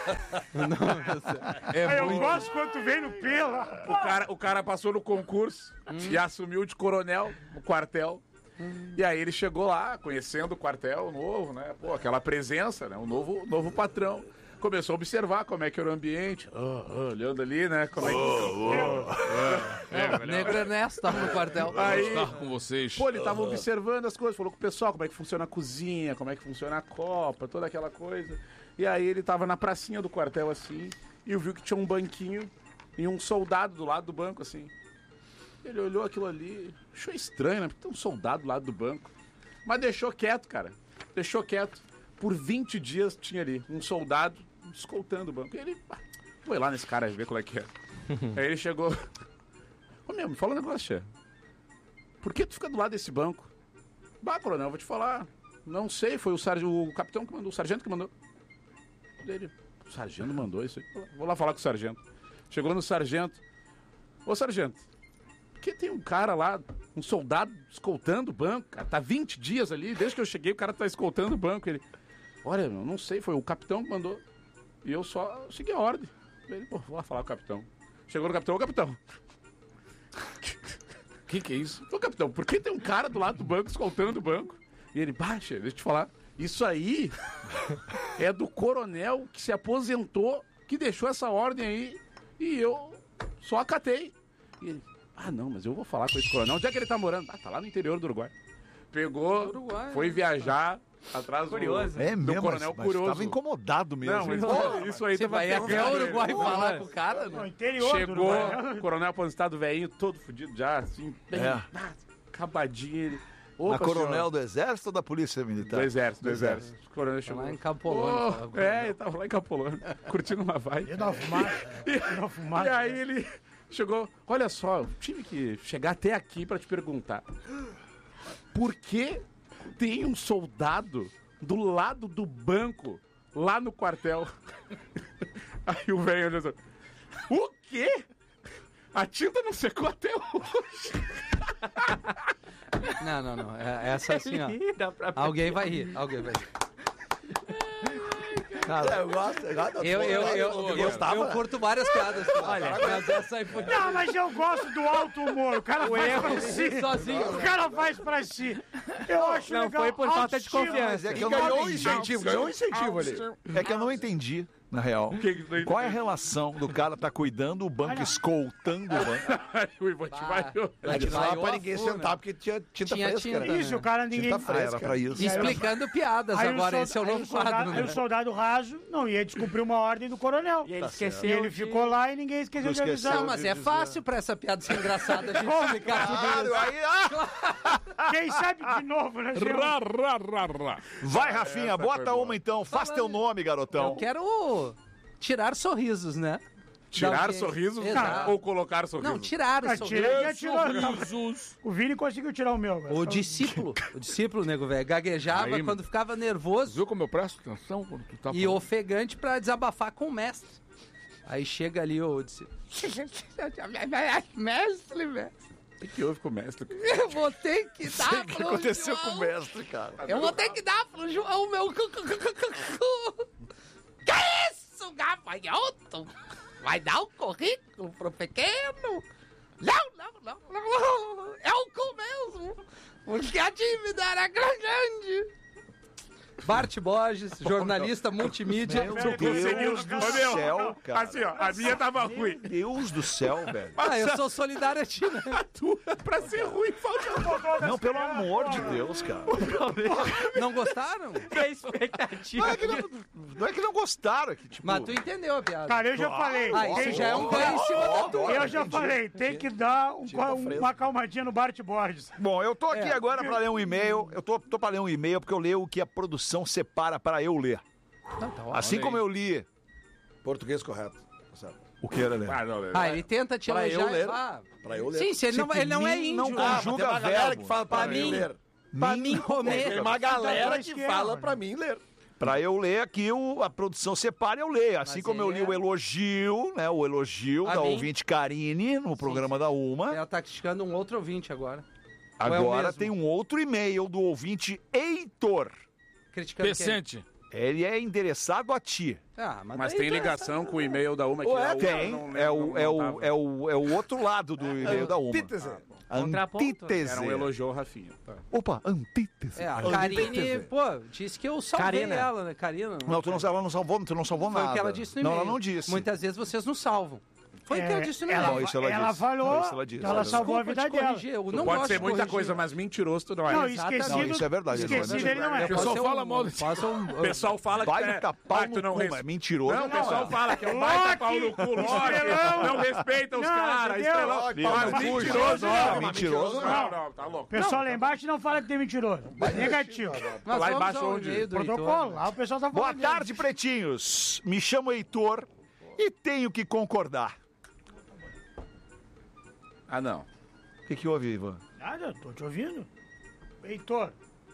É eu muito- gosto quando tu vem no pelo. O cara, o cara passou no concurso e assumiu de coronel no quartel. E aí ele chegou lá, conhecendo o quartel novo, né? Pô, aquela presença, né? O novo, novo patrão. Começou a observar como é que era o ambiente. Ah, ah, olhando ali, né? Como é que... É, Negro Ernesto tava no quartel. Aí, estar com vocês. pô, ele tava observando as coisas, falou com o pessoal como é que funciona a cozinha, como é que funciona a copa, toda aquela coisa. E aí ele tava na pracinha do quartel, assim, e viu que tinha um banquinho e um soldado do lado do banco, assim. Ele olhou aquilo ali, achou estranho, né? Porque tem um soldado do lado do banco. Mas deixou quieto, cara. Deixou quieto. Por vinte dias tinha ali um soldado escoltando o banco. E ele, ah, foi lá nesse cara ver qual é que é. Aí ele chegou... Ô, meu, me fala um negócio, chefe. Por que tu fica do lado desse banco? Bah, coronel, vou te falar. Não sei, foi o, sarg... o capitão que mandou, o sargento que mandou. Ele, o sargento mandou isso aí. Vou lá falar com o sargento. Chegou no sargento. Ô, sargento, por que tem um cara lá, um soldado escoltando o banco, cara? Tá vinte dias ali, desde que eu cheguei o cara tá escoltando o banco. Ele, olha, meu, não sei, foi o capitão que mandou. E eu só segui a ordem. Ele, pô, vou lá falar com o capitão. Chegou no capitão, ô capitão. O que que é isso? Ô capitão, por que tem um cara do lado do banco escoltando o banco? E ele, baixa, deixa eu te falar. Isso aí é do coronel que se aposentou, que deixou essa ordem aí, e eu só acatei. E ele, ah não, mas eu vou falar com esse coronel. Onde é que ele tá morando? Ah, tá lá no interior do Uruguai. Pegou, Uruguai, foi né? viajar atrás Curioso. do, É do mesmo, coronel mas curioso. tava incomodado mesmo. Não, mas, Pô, pô, isso aí Você tava vai até pegando o ele. Uruguai Pô, falar mas com o cara, No né? interior do Chegou, Uruguai. coronel aposentado velhinho, todo fudido já, assim, bem, É. ah, acabadinho. Ele, Na opa, coronel senhor. do exército ou da polícia militar? Do exército, do Do exército. O coronel chegou. lá em Capolônia, Ô, fala, é, coronel. ele tava lá em Capolônia, curtindo uma vibe. E da fumaça. E da fumaça. E aí ele chegou, olha só, eu tive que chegar até aqui pra te perguntar. Por que tem um soldado do lado do banco lá no quartel? Aí o velho olhou assim, o quê? A tinta não secou até hoje. Não, não, não. É, essa assim, ó. Alguém vai rir, alguém vai rir. Cara, eu gosto. Eu, gosto, Eu, eu, eu, eu, gostava. eu curto várias piadas. Olha, mas essa aí foi... Não, mas eu gosto do alto humor. O cara O faz erro pra si. sozinho. O cara faz pra si. Eu acho Não legal. foi por falta de autoestima. confiança. Mas é que eu Ganhou não um entendi. incentivo, ganhou um incentivo ali. É que eu não entendi, na real. Qual é a relação do cara tá cuidando do banco, escoltando o banco? Aí o Ivo te vai. É que não dava Saiu pra a ninguém funa. sentar porque tinha tinta Tinha fresca. tinta, né? né? Isso, o cara ninguém... Tinta fresca. era pra isso. Explicando piadas Aí o agora, solda- esse é o aí novo soldado- quadro. Aí né? o soldado raso não ia descumprir uma ordem do coronel. E ele E esqueceu. ele de- ficou lá e ninguém esqueceu Não de avisar. Não, mas é fácil pra essa piada ser engraçada a gente explicar tudo Claro, isso. aí, ah! Quem sabe de novo, né, Gil? Ra, ra, ra, ra. Vai, Rafinha, bota uma então. Faz teu nome, Eu garotão. quero tirar sorrisos, né? Tirar Da- sorrisos Exato. ou colocar sorrisos? Não, tirar Ah, os tira, sorrisos. já tirou. O Vini conseguiu tirar o meu. agora. O discípulo, o discípulo, nego velho, gaguejava Aí, quando ficava nervoso Viu como eu presto atenção quando tu tá e falando? ofegante pra desabafar com o mestre. Aí chega ali o discípulo. Mestre, mestre. O que houve com o mestre? Eu vou ter que dar O que pro aconteceu João. com o mestre, cara? Eu vou ter que dar pro João meu... Que isso, gafanhoto? Vai dar um currículo pro pequeno? Não, não, não, não, não. É o cu mesmo. Porque a dívida era grande. Bart Borges, jornalista multimídia. Meu Deus do céu, cara. Assim, ó, a minha tava ruim. Meu Deus do céu, velho. Ah, eu sou solidário a ti, né? Pra ser ruim, falta Não, pelo amor de Deus, cara. Não gostaram? Que expectativa. Não é que não, não, é que não gostaram. É que, tipo... Mas tu entendeu a piada. Cara, eu já falei. Ah, isso já é um ganho em cima da tua. Eu já falei, tem que dar um, uma calmadinha no Bart Borges. Bom, eu tô aqui É. agora pra ler um e-mail. Eu tô, tô pra ler um e-mail porque eu leio o que a produção separa para eu ler. Não, tá Assim Olha como aí. eu li. Português correto. Tá certo. O que era ler? Ah, não, Ah, ele tenta te Pra elogiar eu e ler. fala. Pra eu ler. Sim, se ele, não, ele não é índio. não né? Ah, mas conjuga tem uma galera verbo. que fala pra, Pra mim mim. ler. Pra mim comer. Tem uma galera Tá que esquerda, fala mano. pra mim ler. Pra eu ler aqui, o, a produção separa, eu leio. Assim Mas como eu ele li é- o elogio, né? O elogio A da mim? ouvinte Karine no programa da Uma. Ela tá criticando um outro ouvinte agora. Ou é o Agora mesmo? tem um outro e-mail do ouvinte Heitor. Criticando quem? Pecente. Ele é endereçado a ti. Ah, mas, Mas daí tem tá- ligação com o e-mail da Uma que Ué, é o- tem. não- É não- o, não é, o, tava. é, o, é o outro lado do e-mail da Uma. Antítese. A Contraponto. Antítese. Era um elogio ao Rafinha. Tá. Opa, antítese. É, a Antítese. Karine, pô, disse que eu salvei Karina. ela, né? Karina. Não, tu não, ela não salvou, tu não salvou Foi nada. o que ela disse no Não, e-mail. ela não disse. Muitas vezes vocês nos salvam. Foi o que ela disse no ela, e-mail. Não, isso ela ela disse. falou, Não, isso ela disse. ela Ela salvou a Desculpa vida te dela. corrigir, eu Tu não pode gosto ser de muita corrigir. coisa, mas mentiroso tu não é. Não, Exatamente. esquecido, Não, isso é verdade, isso é esquecido verdade. ele não é. O pessoal Posso fala um- mal de posso um- O pessoal fala que Vai é... no pau Ah, tu no não cu, res- mas mentiroso. Não, o pessoal é. fala que é um baita Loki, pau no cu, Loki. estrelão. Não respeita os Não, caras, entendeu? estrelão. Loki, Mas não, mentiroso, não, não. mentiroso Não, não. não, tá louco. O pessoal lá embaixo não fala que tem mentiroso. Negativo. Nós Lá vamos embaixo ao onde? e-mail do Protocolo. Heitor. Lá o pessoal tá Boa falando. tarde, pretinhos. Me chamo Heitor e tenho que concordar. Ah, não. O que, que houve, Ivan? Nada, tô te ouvindo. Heitor.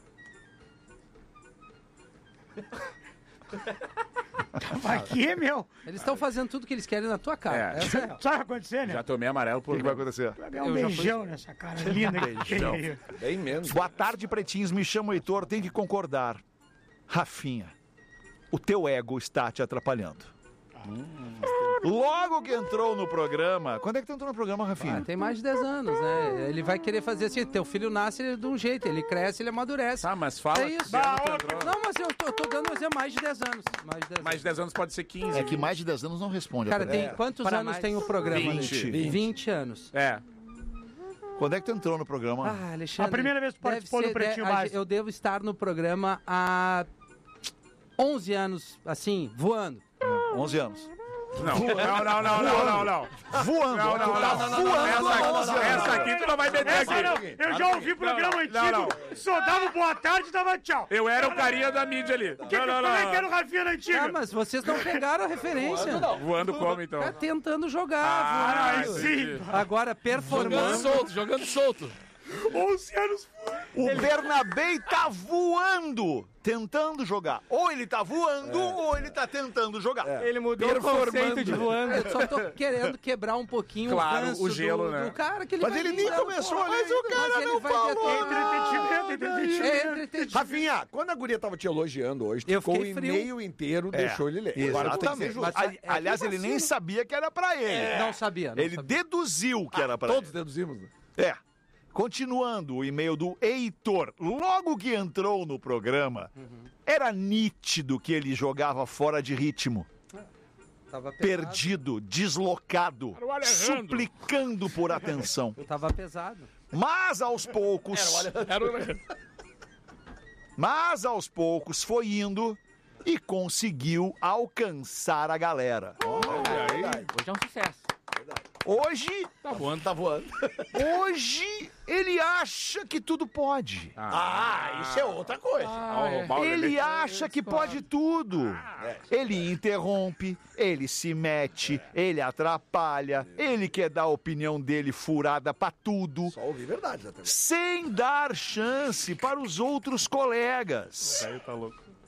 Tava aqui, meu. Eles estão fazendo tudo que eles querem na tua cara. É. Essa é a real. Sabe o que vai acontecer, né? Já tomei amarelo por... O que, que vai acontecer? Vai ganhar um Eu já fui- beijão nessa cara linda que tem aí. Bem menos. Boa tarde, pretinhos. Me chamo Heitor, tenho que concordar. Rafinha, o teu ego está te atrapalhando. Logo que entrou no programa... Quando é que tu entrou no programa, Rafinha? Ah, tem mais de dez anos, né? Ele vai querer fazer assim, teu filho nasce de um jeito, ele cresce, ele amadurece. Tá, mas fala... É isso. que ano tu entrou. Não, mas eu tô, eu tô dando um exemplo mais de dez anos. Mais de dez Mais de dez anos pode ser quinze. É que mais de dez anos não responde. Cara, a tem pergunta. quantos Para anos mais. tem o programa? vinte. Alexandre? vinte anos. É. Quando é que tu entrou no programa? Ah, Alexandre. A primeira vez que tu deve participou do ser- Pretinho de- a- Básico. Eu devo estar no programa há onze anos, assim, voando. onze anos. Não, não, não, não, não, não, não. Voando. Não, não, Tu tá não, não, não, voando essa há onze aqui, anos. essa aqui tu não vai meter Essa não, aqui. eu já ouvi programa Não, não, antigo, só dava boa tarde e dava tchau. Eu era o carinha da mídia ali. Que, Não, não, como é que era não. o Rafinha na antiga? Ah, mas vocês não pegaram a referência. Voando como, então? Tá tentando jogar, Ah, voando. sim. Agora, Jogando performando. solto, jogando solto. onze anos. O Bernabei tá voando, tentando jogar. Ou ele tá voando, ou ele tá tentando jogar. Ele mudou o conceito de voando. Eu só tô querendo quebrar um pouquinho Claro, o ranço o gelo, do, né? do cara que ele Mas vai ele nem lembrando, começou pô, ali mas ainda. o cara Mas não ele vai falou. Entretenimento, entretenimento. É entretenimento. Rafinha, quando a guria tava te elogiando hoje, tu Eu ficou o fiquei frio. e-mail inteiro, É, deixou ele ler. Agora tu tem que ser Exatamente. justo. Mas- Ali- Aliás, ele nem sabia que era pra ele. Não sabia, não Ele sabia. deduziu que era pra Todos ele. deduzimos. né? É. Continuando o e-mail do Heitor, logo que entrou no programa, era nítido que ele jogava fora de ritmo. Tava pesado. Perdido, deslocado, Era o Alejandro. suplicando por atenção. Tava pesado. Mas aos poucos, Era o... mas aos poucos foi indo e conseguiu alcançar a galera. Hoje é um sucesso. Hoje, Tá voando. Tá voando. hoje ele acha que tudo pode. Ah, isso é outra coisa. Ah, é. Ele acha que pode tudo. Ele interrompe, ele se mete, ele atrapalha, ele quer dar a opinião dele furada pra tudo, Só ouvir verdade, né, também. sem dar chance para os outros colegas. Aí tá louco.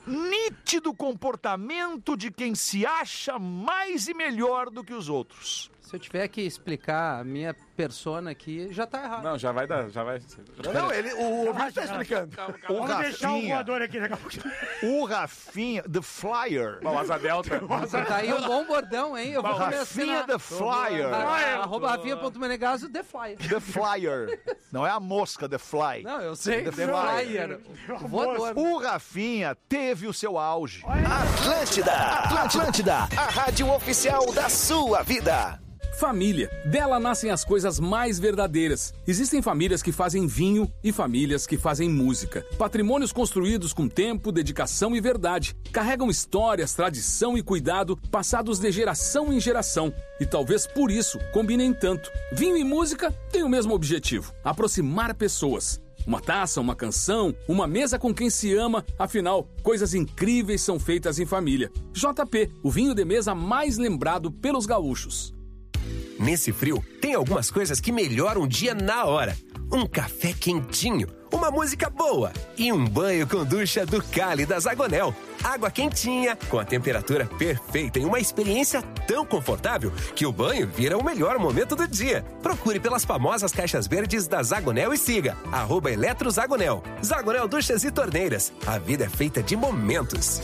nítido comportamento de quem se acha mais e melhor do que os outros. Se eu tiver que explicar a minha persona aqui, já tá errado. Não, já vai dar, já vai... Não, ele, o ouvinte tá explicando. O Vamos deixar o Rafinha, voador aqui daqui a pouco. o Rafinha, The Flyer. Bom, Asa Delta. Tá aí um bom bordão, hein? Eu vou começar. Rafinha The Flyer. Arroba rafinha.menegaso, The Flyer. The Flyer. Não é a mosca, The Fly. Não, eu sei, The The Flyer. Flyer. Voador. O Rafinha teve o seu auge. Atlântida, Atlântida, a rádio oficial da sua vida. Família. Dela nascem as coisas mais verdadeiras. Existem famílias que fazem vinho e famílias que fazem música. Patrimônios construídos com tempo, dedicação e verdade. Carregam histórias, tradição e cuidado passados de geração em geração. E talvez por isso combinem tanto. Vinho e música têm o mesmo objetivo: aproximar pessoas. Uma taça, uma canção, uma mesa com quem se ama. Afinal, coisas incríveis são feitas em família. J P, o vinho de mesa mais lembrado pelos gaúchos. Nesse frio, tem algumas coisas que melhoram o dia na hora. Um café quentinho, uma música boa e um banho com ducha do Cali da Zagonel. Água quentinha, com a temperatura perfeita e uma experiência tão confortável que o banho vira o melhor momento do dia. Procure pelas famosas caixas verdes da Zagonel e siga arroba Eletrozagonel. Zagonel Duchas e Torneiras. A vida é feita de momentos.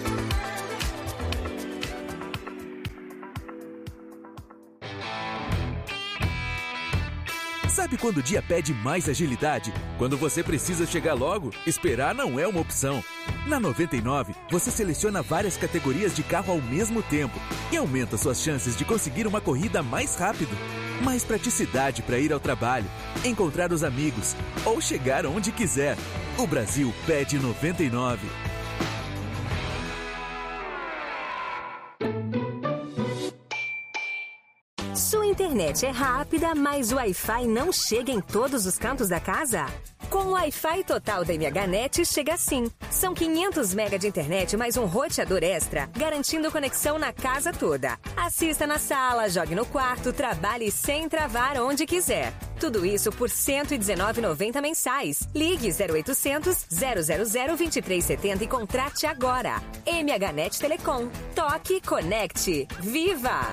Sabe quando o dia pede mais agilidade? Quando você precisa chegar logo, esperar não é uma opção. Na noventa e nove, você seleciona várias categorias de carro ao mesmo tempo e aumenta suas chances de conseguir uma corrida mais rápido. Mais praticidade para ir ao trabalho, encontrar os amigos ou chegar onde quiser. O Brasil pede noventa e nove. Sua internet é rápida, mas o Wi-Fi não chega em todos os cantos da casa? Com o Wi-Fi total da MHNet chega assim. São quinhentos megas de internet mais um roteador extra, garantindo conexão na casa toda. Assista na sala, jogue no quarto, trabalhe sem travar onde quiser. Tudo isso por cento e dezenove reais e noventa centavos mensais. Ligue zero oitocentos, zero zero zero, vinte e três setenta e contrate agora. MHNet Telecom. Toque, conecte. Viva!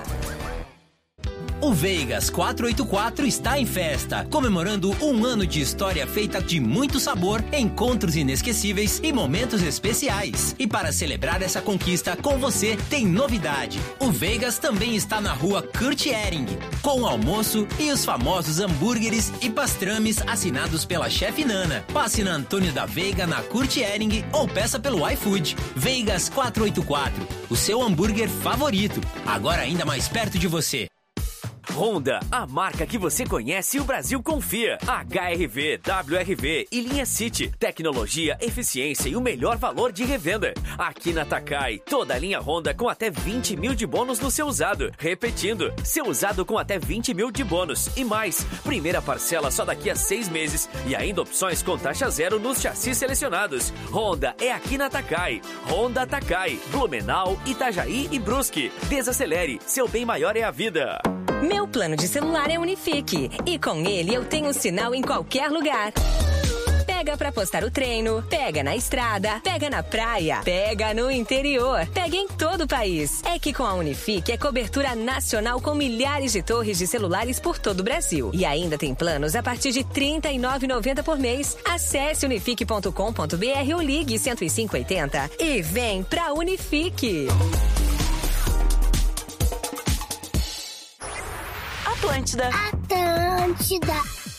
O Vegas quatrocentos e oitenta e quatro está em festa, comemorando um ano de história feita de muito sabor, encontros inesquecíveis e momentos especiais. E para celebrar essa conquista com você, tem novidade. O Vegas também está na rua Kurt Ehring, com o almoço e os famosos hambúrgueres e pastrames assinados pela chefe Nana. Passe na Antônio da Veiga, na Kurt Ehring, ou peça pelo iFood. Vegas quatrocentos e oitenta e quatro, o seu hambúrguer favorito, agora ainda mais perto de você. Honda, a marca que você conhece e o Brasil confia. H R V, W R V e linha City. Tecnologia, eficiência e o melhor valor de revenda. Aqui na Takai, toda a linha Honda com até vinte mil de bônus no seu usado. Repetindo, seu usado com até vinte mil de bônus. E mais, primeira parcela só daqui a seis meses. E ainda opções com taxa zero nos chassis selecionados. Honda é aqui na Takai. Honda Takai, Blumenau, Itajaí e Brusque. Desacelere, seu bem maior é a vida. Meu plano de celular é Unifique e com ele eu tenho sinal em qualquer lugar. Pega pra postar o treino, pega na estrada, pega na praia, pega no interior, pega em todo o país. É que com a Unifique é cobertura nacional com milhares de torres de celulares por todo o Brasil. E ainda tem planos a partir de trinta e nove reais e noventa centavos por mês. Acesse unifique ponto com ponto b r ou ligue cento e cinco oitenta e vem pra Unifique. Atlântida. Atlântida.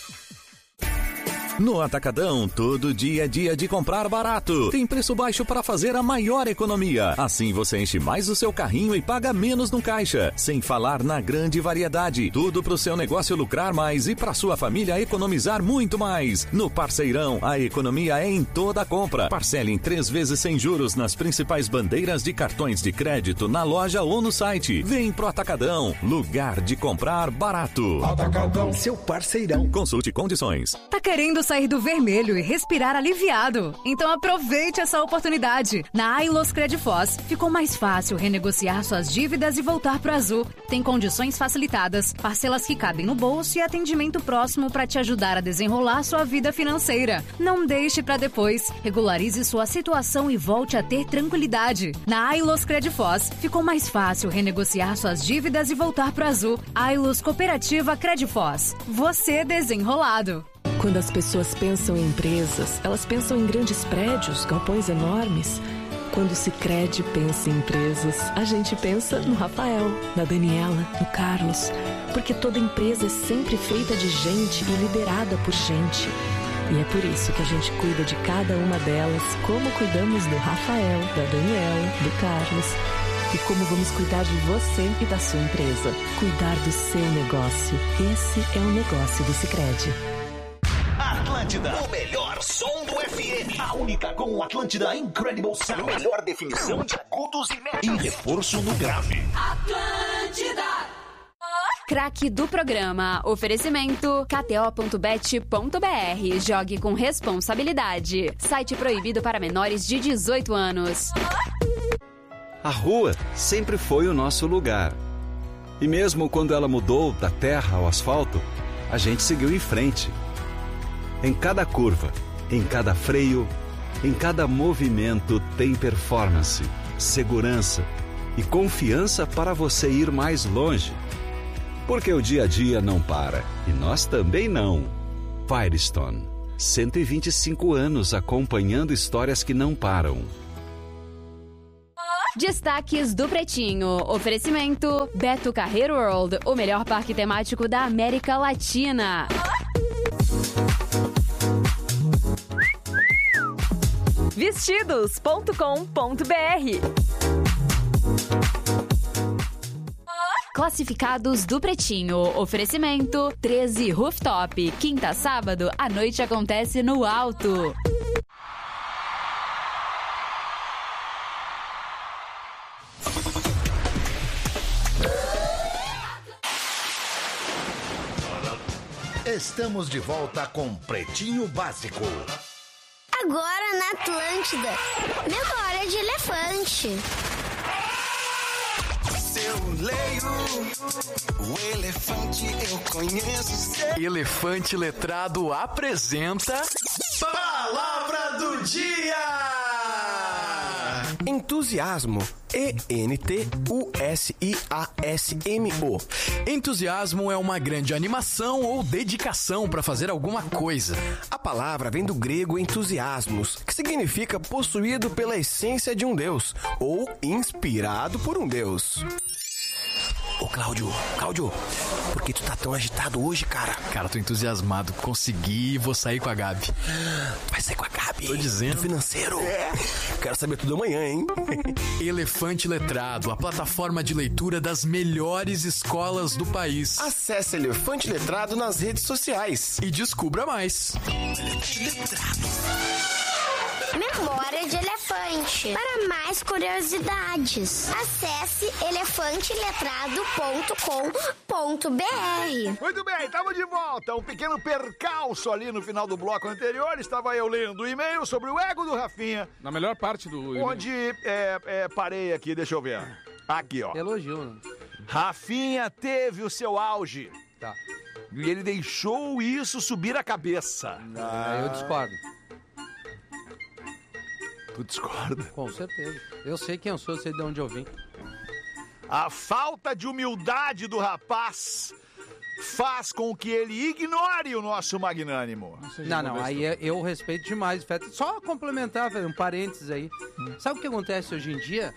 No Atacadão, todo dia é dia de comprar barato. Tem preço baixo para fazer a maior economia. Assim você enche mais o seu carrinho e paga menos no caixa. Sem falar na grande variedade. Tudo para o seu negócio lucrar mais e para sua família economizar muito mais. No Parceirão, a economia é em toda a compra. Parcele em três vezes sem juros nas principais bandeiras de cartões de crédito na loja ou no site. Vem pro Atacadão, lugar de comprar barato. Atacadão, seu parceirão. Consulte condições. Tá querendo sair do vermelho e respirar aliviado. Então aproveite essa oportunidade. Na Ailos Credfoz, ficou mais fácil renegociar suas dívidas e voltar pro azul. Tem condições facilitadas, parcelas que cabem no bolso e atendimento próximo para te ajudar a desenrolar sua vida financeira. Não deixe para depois. Regularize sua situação e volte a ter tranquilidade. Na Ailos Credfoz, ficou mais fácil renegociar suas dívidas e voltar pro azul. Ailos Cooperativa Credfoz. Você desenrolado. Quando as pessoas pensam em empresas, elas pensam em grandes prédios, galpões enormes. Quando o Sicredi pensa em empresas, a gente pensa no Rafael, na Daniela, no Carlos. Porque toda empresa é sempre feita de gente e liderada por gente. E é por isso que a gente cuida de cada uma delas, como cuidamos do Rafael, da Daniela, do Carlos. E como vamos cuidar de você e da sua empresa. Cuidar do seu negócio. Esse é o negócio do Sicredi. Atlântida, o melhor som do F M. A única com o Atlântida Incredible Sound. Melhor definição de agudos e médios. E reforço no grave. Atlântida. Craque do programa. Oferecimento K T O ponto bet ponto B R. Jogue com responsabilidade. Site proibido para menores de dezoito anos. A rua sempre foi o nosso lugar. E mesmo quando ela mudou da terra ao asfalto, a gente seguiu em frente. Em cada curva, em cada freio, em cada movimento tem performance, segurança e confiança para você ir mais longe. Porque o dia a dia não para e nós também não. Firestone, cento e vinte e cinco anos acompanhando histórias que não param. Destaques do Pretinho. Oferecimento Beto Carreiro World, o melhor parque temático da América Latina. Vestidos ponto com ponto B R. Classificados do Pretinho. Oferecimento treze Rooftop. Quinta a sábado, a noite acontece no alto. Estamos de volta com Pretinho Básico. Agora na Atlântida, memória de elefante. Se eu leio o elefante, eu conheço. Elefante Letrado apresenta Palavra do Dia. Entusiasmo. E N T U S I A S M O. Entusiasmo é uma grande animação ou dedicação para fazer alguma coisa. A palavra vem do grego entusiasmos, que significa possuído pela essência de um deus ou inspirado por um deus. Ô, Cláudio, Cláudio, por que tu tá tão agitado hoje, cara? Cara, tô entusiasmado. Consegui, vou sair com a Gabi. Tu vai sair com a Gabi? Tô dizendo. Do financeiro? É. Quero saber tudo amanhã, hein? Elefante Letrado, a plataforma de leitura das melhores escolas do país. Acesse Elefante Letrado nas redes sociais. E descubra mais. Elefante Letrado. Memória de elefante. Para mais curiosidades, acesse elefante letrado ponto com ponto B R. Muito bem, estamos de volta. Um pequeno percalço ali no final do bloco anterior. Estava eu lendo o e-mail sobre o ego do Rafinha. Na melhor parte do e-mail. Onde é, é, parei aqui, deixa eu ver. Aqui, ó. Elogio. Rafinha teve o seu auge. Tá. E ele deixou isso subir a cabeça. Ah, eu discordo. Tu discorda? Com certeza. Eu sei quem eu sou, eu sei de onde eu vim. A falta de humildade do rapaz faz com que ele ignore o nosso magnânimo. Não, não, aí eu, eu respeito demais. Só complementar, velho, um parênteses aí. Sabe o que acontece hoje em dia?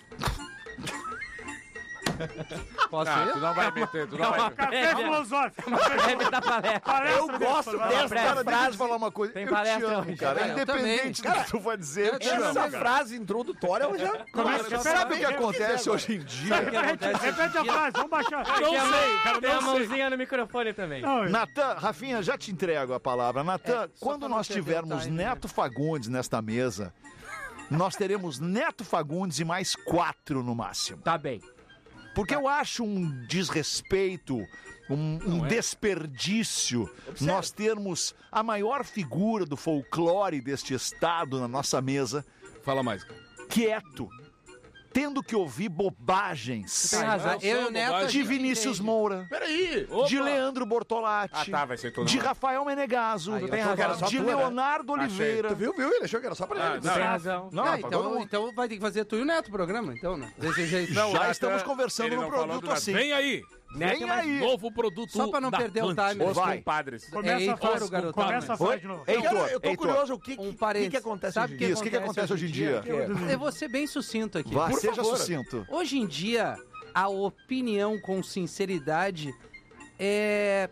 Posso ah, ir? Tu não vai meter, tu não vai meter. Café filosófico. Eu gosto dessa, cara, deixa eu te falar uma coisa. Tem eu palestra te amo, hoje. cara. Eu Independente do também. que tu vai dizer, eu te amo, Essa cara. frase introdutória, ela já... Cara, você sabe o que acontece hoje em dia? Repete, repete a frase, vamos baixar. Não sei, cara, Tem a não sei. mãozinha no microfone também. Natan, Rafinha, já te entrego a palavra. Natan, É, só quando pra não nós perder o tivermos time, Neto Fagundes nesta mesa, nós teremos Neto Fagundes e mais quatro no máximo. Tá bem. Porque eu acho um desrespeito, um, um é. desperdício nós termos a maior figura do folclore deste estado na nossa mesa. Fala mais. Quieto. Tendo que ouvir bobagens. Tem razão. Eu e o Neto, de Vinícius Moura. Peraí. De Leandro Bortolatti. Ah, tá, vai ser todo de mundo. Rafael Menegaso. Aí, tem razão. De Tua, né? Leonardo Achei. Oliveira. Tu viu, viu? Ele achou que era só pra Ah, ele. não, Tem é. razão. Não, Ah, pra todo então, mundo. então vai ter que fazer tu e o Neto o programa, então, né? Desse jeito. Já Natan, estamos conversando ele no não falou produto do nada. assim. Vem aí. Vem Vem aí. Novo produto Só pra não da perder o Atlântida. time. Os Vai. compadres. Começa É a falar, Heitor, o garoto. começa a falar de novo. Heitor, Eu, eu tô Heitor. curioso, o que, Um que, parênteses. que acontece Sabe hoje o em que dia? Isso, o que, que acontece hoje em dia? Eu vou ser bem sucinto aqui. Vá, Por seja favor. sucinto. Hoje em dia, a opinião com sinceridade é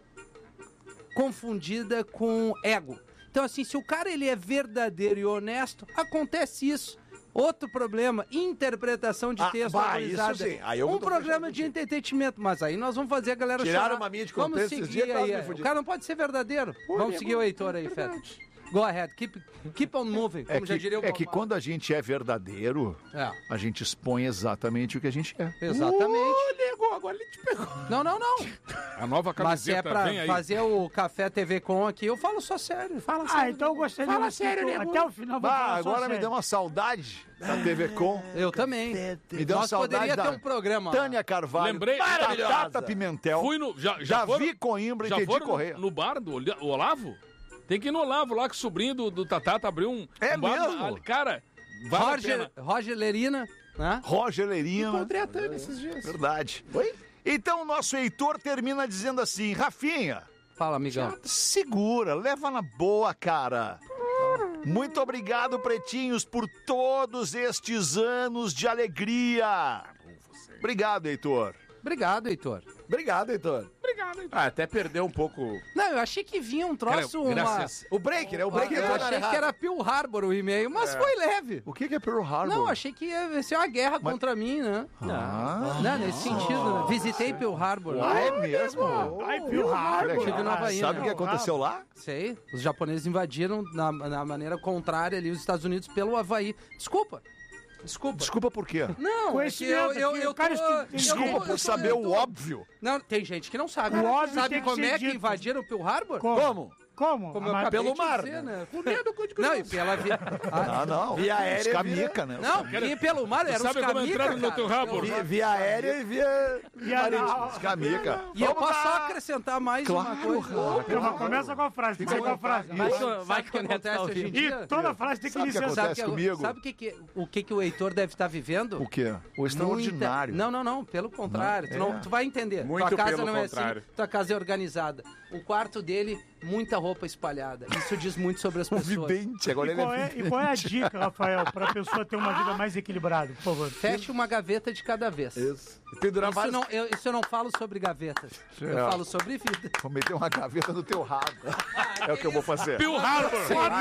confundida com ego. Então, assim, se o cara ele é verdadeiro e honesto, acontece isso. Outro problema, interpretação de Ah, texto bah, autorizada. isso sim. Aí eu um tô programa fechando de entretenimento, mas aí nós vamos fazer a galera Tiraram chorar. uma minha de Vamos contexto esses seguir dias, quase aí. me fudi. O cara não pode ser verdadeiro. Vamos seguir o Heitor aí, Feta. Go ahead, keep, keep on moving, como É já que, diria o é que Bob quando a gente é verdadeiro, É. a gente expõe exatamente o que a gente é. Exatamente. Ô, nego, agora ele te pegou. Não, não, não. A nova Mas se é camiseta pra vem aí. fazer o Café T V Com aqui, eu falo só sério. Fala Ah, sério. então eu gostaria Fala de sério, nego. até o final. vou Bah, falar só agora me sério. deu uma saudade da T V Com. Eu também. Me deu uma Nós saudade poderia da ter um programa. Tânia Carvalho, Lembrei- Tata Pimentel, Fui no. Já, já Davi foram, Coimbra e já Tedi foram Correia. no, no bar do Oli- o Olavo? Tem que ir no Olavo lá, que o sobrinho do, do Tatata abriu um. É um bar mesmo? ali. Cara, vale a Roger, pena. Roger Lerina, né? Roger Lerina. Encontrei a Tânia esses dias. Verdade. Oi? Então o nosso Heitor termina dizendo assim, Rafinha, Fala, amigão. segura, leva na boa, cara. Muito obrigado, pretinhos, por todos estes anos de alegria. Obrigado, Heitor. Obrigado, Heitor. Obrigado, Heitor. Obrigado, Heitor. Ah, até perdeu um pouco... Não, eu achei que vinha um troço, Cara, uma... graças- O break, né? O break eu entrou na achei errada. que era Pearl Harbor o e-mail, mas foi leve. O que que é Pearl Harbor? Não, achei que ia ser uma guerra Mas- contra mim, né? Ah. Não, nesse sentido, né? Visitei Pearl Harbor. Ah, é mesmo? Ai, Pearl Harbor. Tive no Havaí, Sabe né? o que aconteceu lá? Sei, os japoneses invadiram na, na maneira contrária ali os Estados Unidos pelo Havaí. Desculpa. Desculpa. Desculpa por quê? Não, é que eu, Conhecimento eu, aqui, eu o cara tô- que- eu Desculpa tô- eu por tô- saber eu o tô- óbvio. Não, tem gente que não sabe. O óbvio Sabe tem que como ser é que dito. invadiram Pearl Harbor? Como? Como? Como eu Ah, acabei pelo de mar, dizer, né? né? Com medo de Não, e pela via... Ah, não. Via aérea, Escamica, né? Não, e pelo mar era os Sabe como camica, entraram no cara. teu rabo? Via, via aérea e via... E a- marítimo. Escamica. E eu Vamos posso só lá. acrescentar mais Claro, uma coisa. Não, começa com a frase, tem que ser com a frase. Vai, Sabe vai, vai o que acontece hoje em E dia? toda frase tem que Sabe o que iniciar. acontece Sabe, que, comigo? sabe o, que, que, o que, que o Heitor deve estar vivendo? O quê? O extraordinário. Muita... Não, não, não, pelo contrário. Não, tu, não- é. tu vai entender. Muito tua casa pelo não é contrário. assim, tua casa é organizada. O quarto dele, muita roupa espalhada. Isso diz muito sobre as pessoas. Vidente, agora E ele qual, é é, vidente. e qual é a dica, Rafael, para a pessoa ter uma vida mais equilibrada, por favor? Feche uma gaveta de cada vez. Isso. E pendurar Isso, vários... não, eu, isso eu não falo sobre gavetas. Eu É. falo sobre vida. Vou meter uma gaveta no teu rabo. É o que eu vou fazer. Pearl Harbor.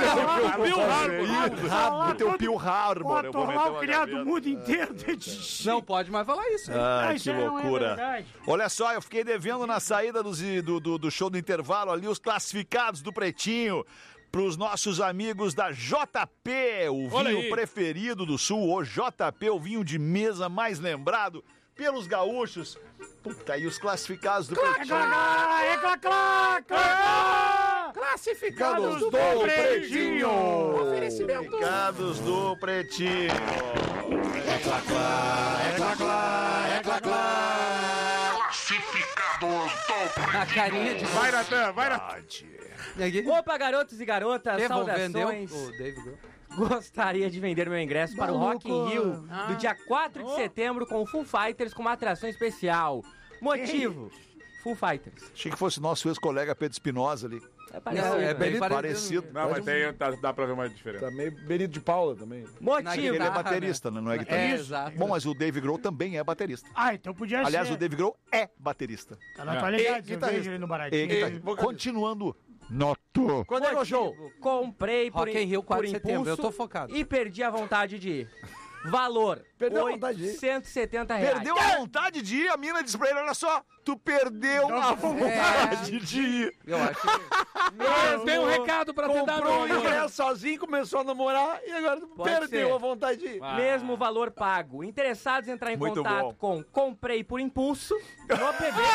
Pearl Harbor. Rabo do teu Pearl Harbor. Eu vou meter Atorrar uma o criado gaveta. mundo inteiro dentro de xixi. Não pode mais falar isso. hein? Ai, Ah, que isso aí não é loucura. verdade. Olha só, eu fiquei devendo na saída dos- do, do, do show do intervalo ali os classificados do Pretinho para os nossos amigos da J P, o Olha vinho aí. preferido do Sul, o J P, o vinho de mesa mais lembrado pelos gaúchos. Puta, e os classificados do É Pretinho? clá, é clá, clá, clá. Classificados do Pretinho. Classificados do Pretinho. É clá, clá, é clá, clá, é clá, clá. Classificados do A carinha de... Vai, Natan, vai, Natan. Aqui. Opa, garotos e garotas, Quem vão vender saudações. o David Grohl? Gostaria de vender meu ingresso para o Rock in Rio Ah. do dia quatro de setembro com o Foo Fighters com uma atração especial. Motivo: Foo Fighters. Achei que fosse nosso ex-colega Pedro Espinosa ali. É parecido. Não, é bem Parecido. Não, mas tem, tá- dá pra ver uma diferença. Também Benito de Paula também. Motivo: Ele é guitarra, baterista, né? Não é guitarrista. É, exato. Bom, mas o Dave Grohl também é baterista. Ah, então podia Aliás, ser. o Dave Grohl é baterista. Tá na atualidade, E eu guitarrista. vejo ele no E baratinho. guitarrista. Continuando, noto. Quando é o show? Motivo, comprei por, Rock in Rio, por quatro de setembro, impulso eu tô focado. e perdi a vontade de ir. Valor, Perdeu a vontade de ir. oitocentos e setenta reais. Perdeu a vontade de ir, a mina disse pra ele, olha só, tu perdeu a vontade É. de ir. Eu acho que... Eu tenho um recado pra te dar, Comprou meu o ingresso amor. sozinho, começou a namorar e agora Pode perdeu ser. a vontade de ir. Ah. Mesmo valor pago. Interessados em entrar em Muito contato bom. com Comprei por Impulso no P B.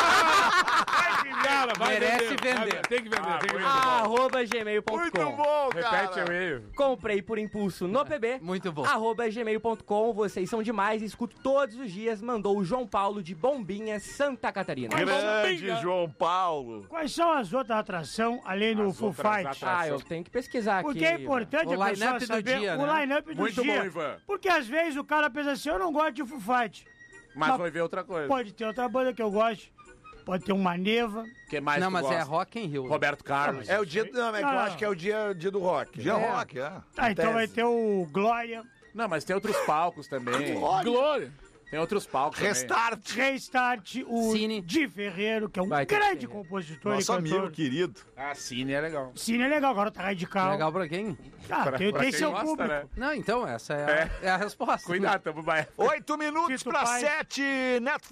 Cara, vai Merece vender. Vai vender. Tem que vender, tem que vender. arroba gmail ponto com. Muito bom, cara. Repete o e-mail. Comprei por Impulso no P B. Muito bom. Arroba gmail ponto com. Vocês são demais. Escuto todos os dias. Mandou o João Paulo de Bombinha, Santa Catarina. Grande João Paulo. Quais são as outras atrações, além do As Full outras Fight? atrações. Ah, eu tenho que pesquisar aqui. Porque é importante O a pessoa line-up do saber dia, o né? line-up do Muito dia. bom, Ivan. Porque às vezes o cara pensa assim, eu não gosto de Full Fight. Mas Mas vai ver outra coisa. Pode ter outra banda que eu gosto. Pode ter uma Neva. que mais Não, tu mas gosta? é Rock in Rio. Roberto Carlos. É o dia, não, é que eu Não, acho não. que é o dia, dia do rock. Dia É. rock, é. Tá, então Tese. vai ter o Glória. Não, mas tem outros palcos também. Glória. Tem outros palcos também. Restart. Restart, o Cine. Di Ferreiro, que é um Vai ter grande Cine. compositor Nosso e cantor. amigo querido. Ah, Cine é legal. Cine é legal, agora tá radical. Legal pra quem? Ah, Pra- tem, pra tem quem seu gosta, público. né? Não, então, essa é a, é a resposta. Cuidado, tamo vai. Oito minutos Tito pra Paz. sete, Neto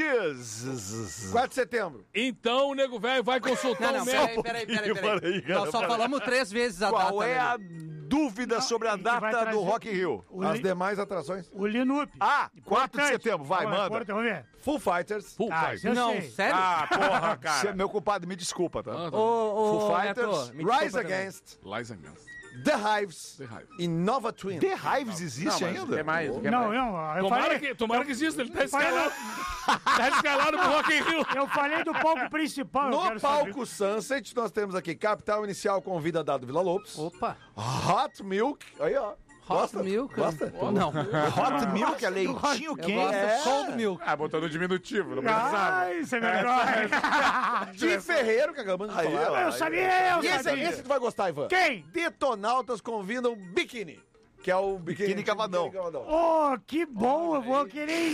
Fagundes. quatro de setembro. Então o nego velho vai consultar Não, não, o médico. peraí, peraí, peraí. Peraí, peraí. cara, Nós só peraí. falamos três vezes a data. Qual é né? a dúvida sobre a e vai data trazer do Rock in Rio? O, As li, demais atrações. o Linup. Ah, quatro de Importante. setembro, vai, Ó, manda. importante, Vamos ver. Full Fighters. Full Ah, Fight. isso eu Não, sei. sério? Ah, porra, Cê- cara. Meu culpado, me desculpa, tá? Ah, tá. Ô, ô, Foo Neto, Fighters, me Rise desculpa também. Against, Lies Against. The Hives The Hives. e Nova Twin. The Hives existe Não, mas ainda? quer mais, quer Não, mais. não, eu Tomara falei... que, tomara que exista, ele tá eu falei- escalado. Tá escalado pro Rock in Rio. Eu falei do palco principal. eu No quero palco Sunset, nós temos aqui Capital Inicial com Vida Dado Vila Lobos. Opa, Hot Milk. Aí, ó. Hot Gosta? Milk. Gosta? Não. Hot Milk é leitinho Eu quente. gosto É. de Cold Milk. Ah, botou no diminutivo, não saber. precisava. Ai, você me vergonha. Di Ferreiro, que acabamos de Aí, falar. ó. Eu sabia, eu E esse, sabia. esse tu vai gostar, Ivan. Quem? Detonautas convidam Bikini. Que é o Biquíni, Biquíni Cavadão. Biquíni Cavadão. Oh, que bom, eu vou querer...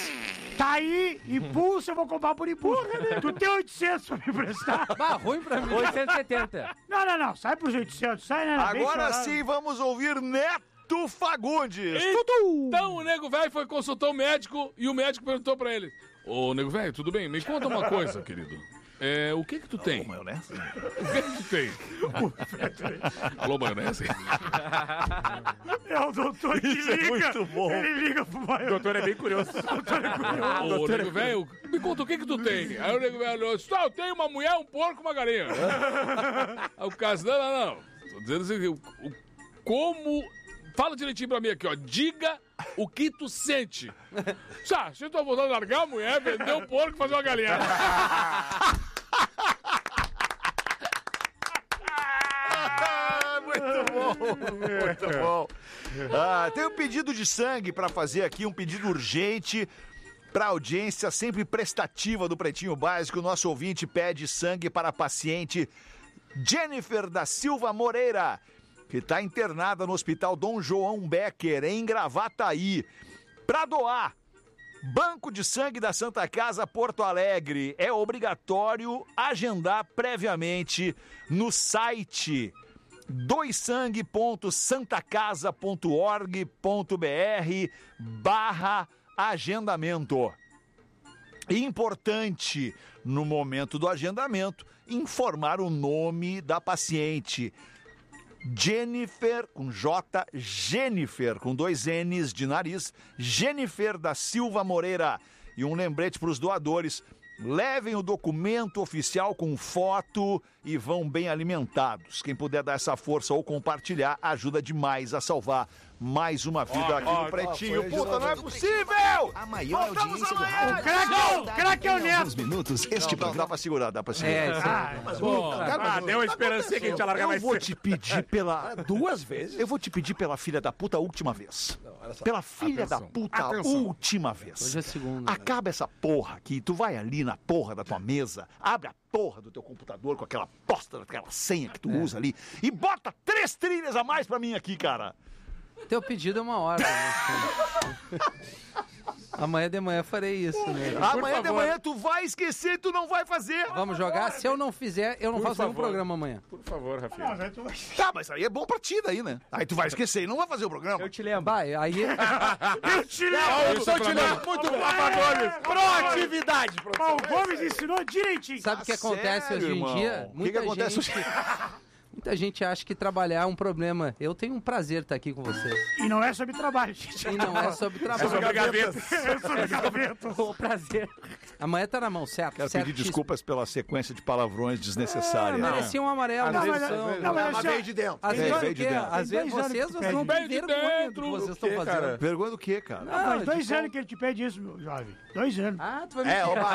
Tá aí, impulso, eu vou comprar por impulso. Tu tem oitocentos pra me emprestar? Bah, ruim pra mim. oitocentos e setenta. Não, não, não, sai pros oitocentos, sai, né? bem Agora chorado. sim, vamos ouvir Neto Fagundes. Então o nego velho foi consultar o médico e o médico perguntou pra ele: Ô, nego velho, tudo bem? Me conta uma coisa, querido. É, o que que tu tem? Maionese? O que que tu tem? Alô, maionese? É o doutor que Isso é liga. muito bom. Ele liga pro O maior. doutor é bem curioso. Ô, nego velho, me conta o que que tu tem? Aí o nego velho olhou e disse: "Ah, eu tenho uma mulher, um porco e uma galinha." Aí o caso, não, não, não. Tô dizendo assim, o- o- como... Fala direitinho pra mim aqui, ó. Diga o que tu sente. Sá, se tu vontade de largar a mulher, vender um porco e fazer uma galinha. Ah, muito bom, muito bom. Ah, tem um pedido de sangue pra fazer aqui, um pedido urgente pra audiência sempre prestativa do Pretinho Básico. Nosso ouvinte pede sangue para a paciente Jennifer da Silva Moreira, que está internada no Hospital Dom João Becker, em Gravataí, para doar. Banco de Sangue da Santa Casa Porto Alegre. É obrigatório agendar previamente no site doissangue ponto santacasa ponto org ponto br barra agendamento. Importante, no momento do agendamento, informar o nome da paciente. Jennifer, com J, Jennifer, com dois N's de nariz, Jennifer da Silva Moreira. E um lembrete para os doadores: levem o documento oficial com foto e vão bem alimentados. Quem puder dar essa força ou compartilhar, ajuda demais a salvar mais uma vida Ó, aqui ó, no Pretinho. ó, Puta, não é possível! A maior Voltamos audiência do amanhã! rádio. O craque é o- craque é o Em Neto. alguns minutos, este Não, não, programa... dá pra segurar, dá pra segurar. É, isso aí. Ah, Pô, Cara, ah, deu uma esperancinha que a gente ia largar Eu mais vou cedo. te pedir pela... Duas vezes? Eu vou te pedir pela filha da puta a última vez. Pela filha Atenção. da puta a Atenção. última vez. Hoje é segunda. Acaba essa porra aqui. Tu vai ali na porra da tua mesa, abre a porra do teu computador com aquela bosta daquela senha que tu usa ali e bota três trilhas a mais pra mim aqui, cara. Teu pedido é uma hora. né? Amanhã de manhã farei isso, né? Amanhã de manhã tu vai esquecer e tu não vai fazer. Vamos jogar? Se eu não fizer, eu não Por faço nenhum favor. programa amanhã. Por favor, Rafinha. Tá, mas aí é bom pra ti daí, né? Aí tu vai esquecer e não vai fazer o programa. Eu te lembro. Vai, aí... Eu te lembro. Eu só te lembro. Muito bom. Rafa Gomes. Proatividade. Ó, o Gomes ensinou direitinho. Sabe o que Ah, acontece sério, hoje em irmão? dia? O que Muita que acontece gente... Muita gente acha que trabalhar é um problema. Eu tenho um prazer estar aqui com vocês. E não é sobre trabalho, gente. E não é sobre trabalho. É sobre gavetas. É sobre gavetas. O prazer. Amanhã tá na mão, certo? Quero certo, pedir desculpas pela sequência de palavrões desnecessárias. É, merecia um amarelo. Às Não, vezes- mas- às vezes- não, mas mas assim, veio de dentro. Às Veio- vezes, veio de o quê? dentro. Às vezes Tem dois anos vocês que não pede. vão Veio de vergonha do que vocês estão fazendo. Vergonha do quê, cara? Não, faz dois tipo- anos que ele te pede isso, meu jovem. Dois anos. Ah, tu vai me É, tirar.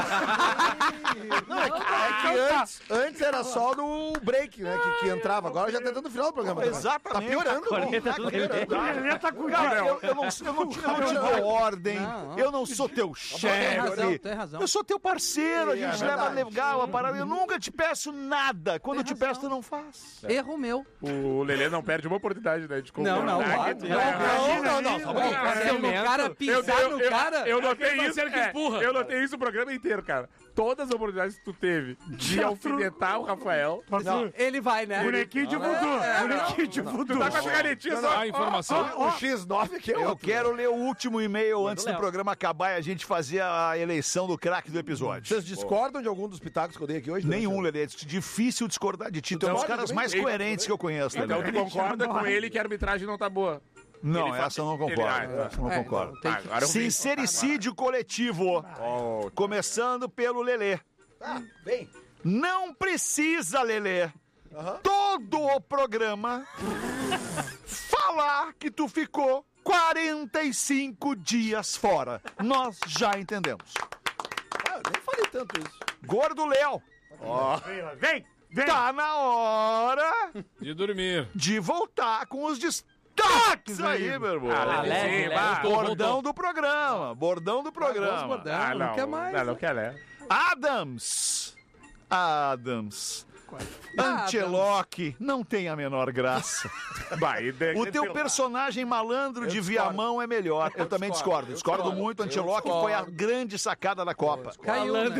Não, é que, é que antes, antes era só no break, né? Que, que entrava. Agora já tá dando o final do programa. também. Exatamente. Tá piorando, pô. Tá piorando. O Lelê tá com Cara, eu, eu não, eu não te, eu não te dou ordem, Não, não. eu não sou teu chefe. Tem razão, tem razão. Eu sou teu parceiro, a Sim, é gente leva verdade. legal a parada. Eu nunca te peço nada. Quando eu te peço, tu não faz. Erro meu. O Lelê não perde uma oportunidade, né? De Não, não, concordar claro. que tu Não, tá errado. não, não, não, só um pouquinho. Cara, Se o cara pisar eu- no eu- cara- Eu notei Aquele isso. parceiro que é, empurra. Eu notei isso o programa inteiro, cara. Todas as oportunidades que tu teve de alfinetar o Rafael. Não. Ele vai, né? Bonequinho de voodoo. Bonequinho de voodoo. Tu tá com essa canetinha só. A informação. O X nove aqui é Eu outro. quero ler o último e-mail antes do Léo. programa acabar e a gente fazer a eleição do craque do episódio. Vocês discordam de algum dos pitacos que eu dei aqui hoje? Nenhum, Lelê. É difícil discordar de ti. Tu é um dos discorda caras também? mais Então- coerentes que eu conheço, Então Lelê. tu concorda com ele que a arbitragem não tá boa. Não, Ele fa- essa eu não ele- concordo. ah, Essa eu não É, concordo. tem Ah, que- agora eu vi. Sincericídio coletivo. Oh, Começando pelo Lelê. Ah, bem. Não precisa, Lelê, todo o programa falar que tu ficou quarenta e cinco dias fora. Nós já entendemos. Ah, eu nem falei tanto isso. Gordo Léo, Vem, lá, vem, vem. tá na hora De dormir. de voltar com os destaques aí, meu irmão. Ah, leve, Lelê, leve. vai. Voltou, Bordão voltou. do programa, bordão do programa. bordão. Ah, não não. quer mais, Não, não né? quer, né? Adams. Adams. Anteloque não tem a menor graça. Vai, de- O teu de- personagem malandro de discordo. Viamão é melhor. Eu, também discordo. eu Discordo discordo, muito. eu Anteloque discordo. foi a grande sacada da Copa. Caiu, né?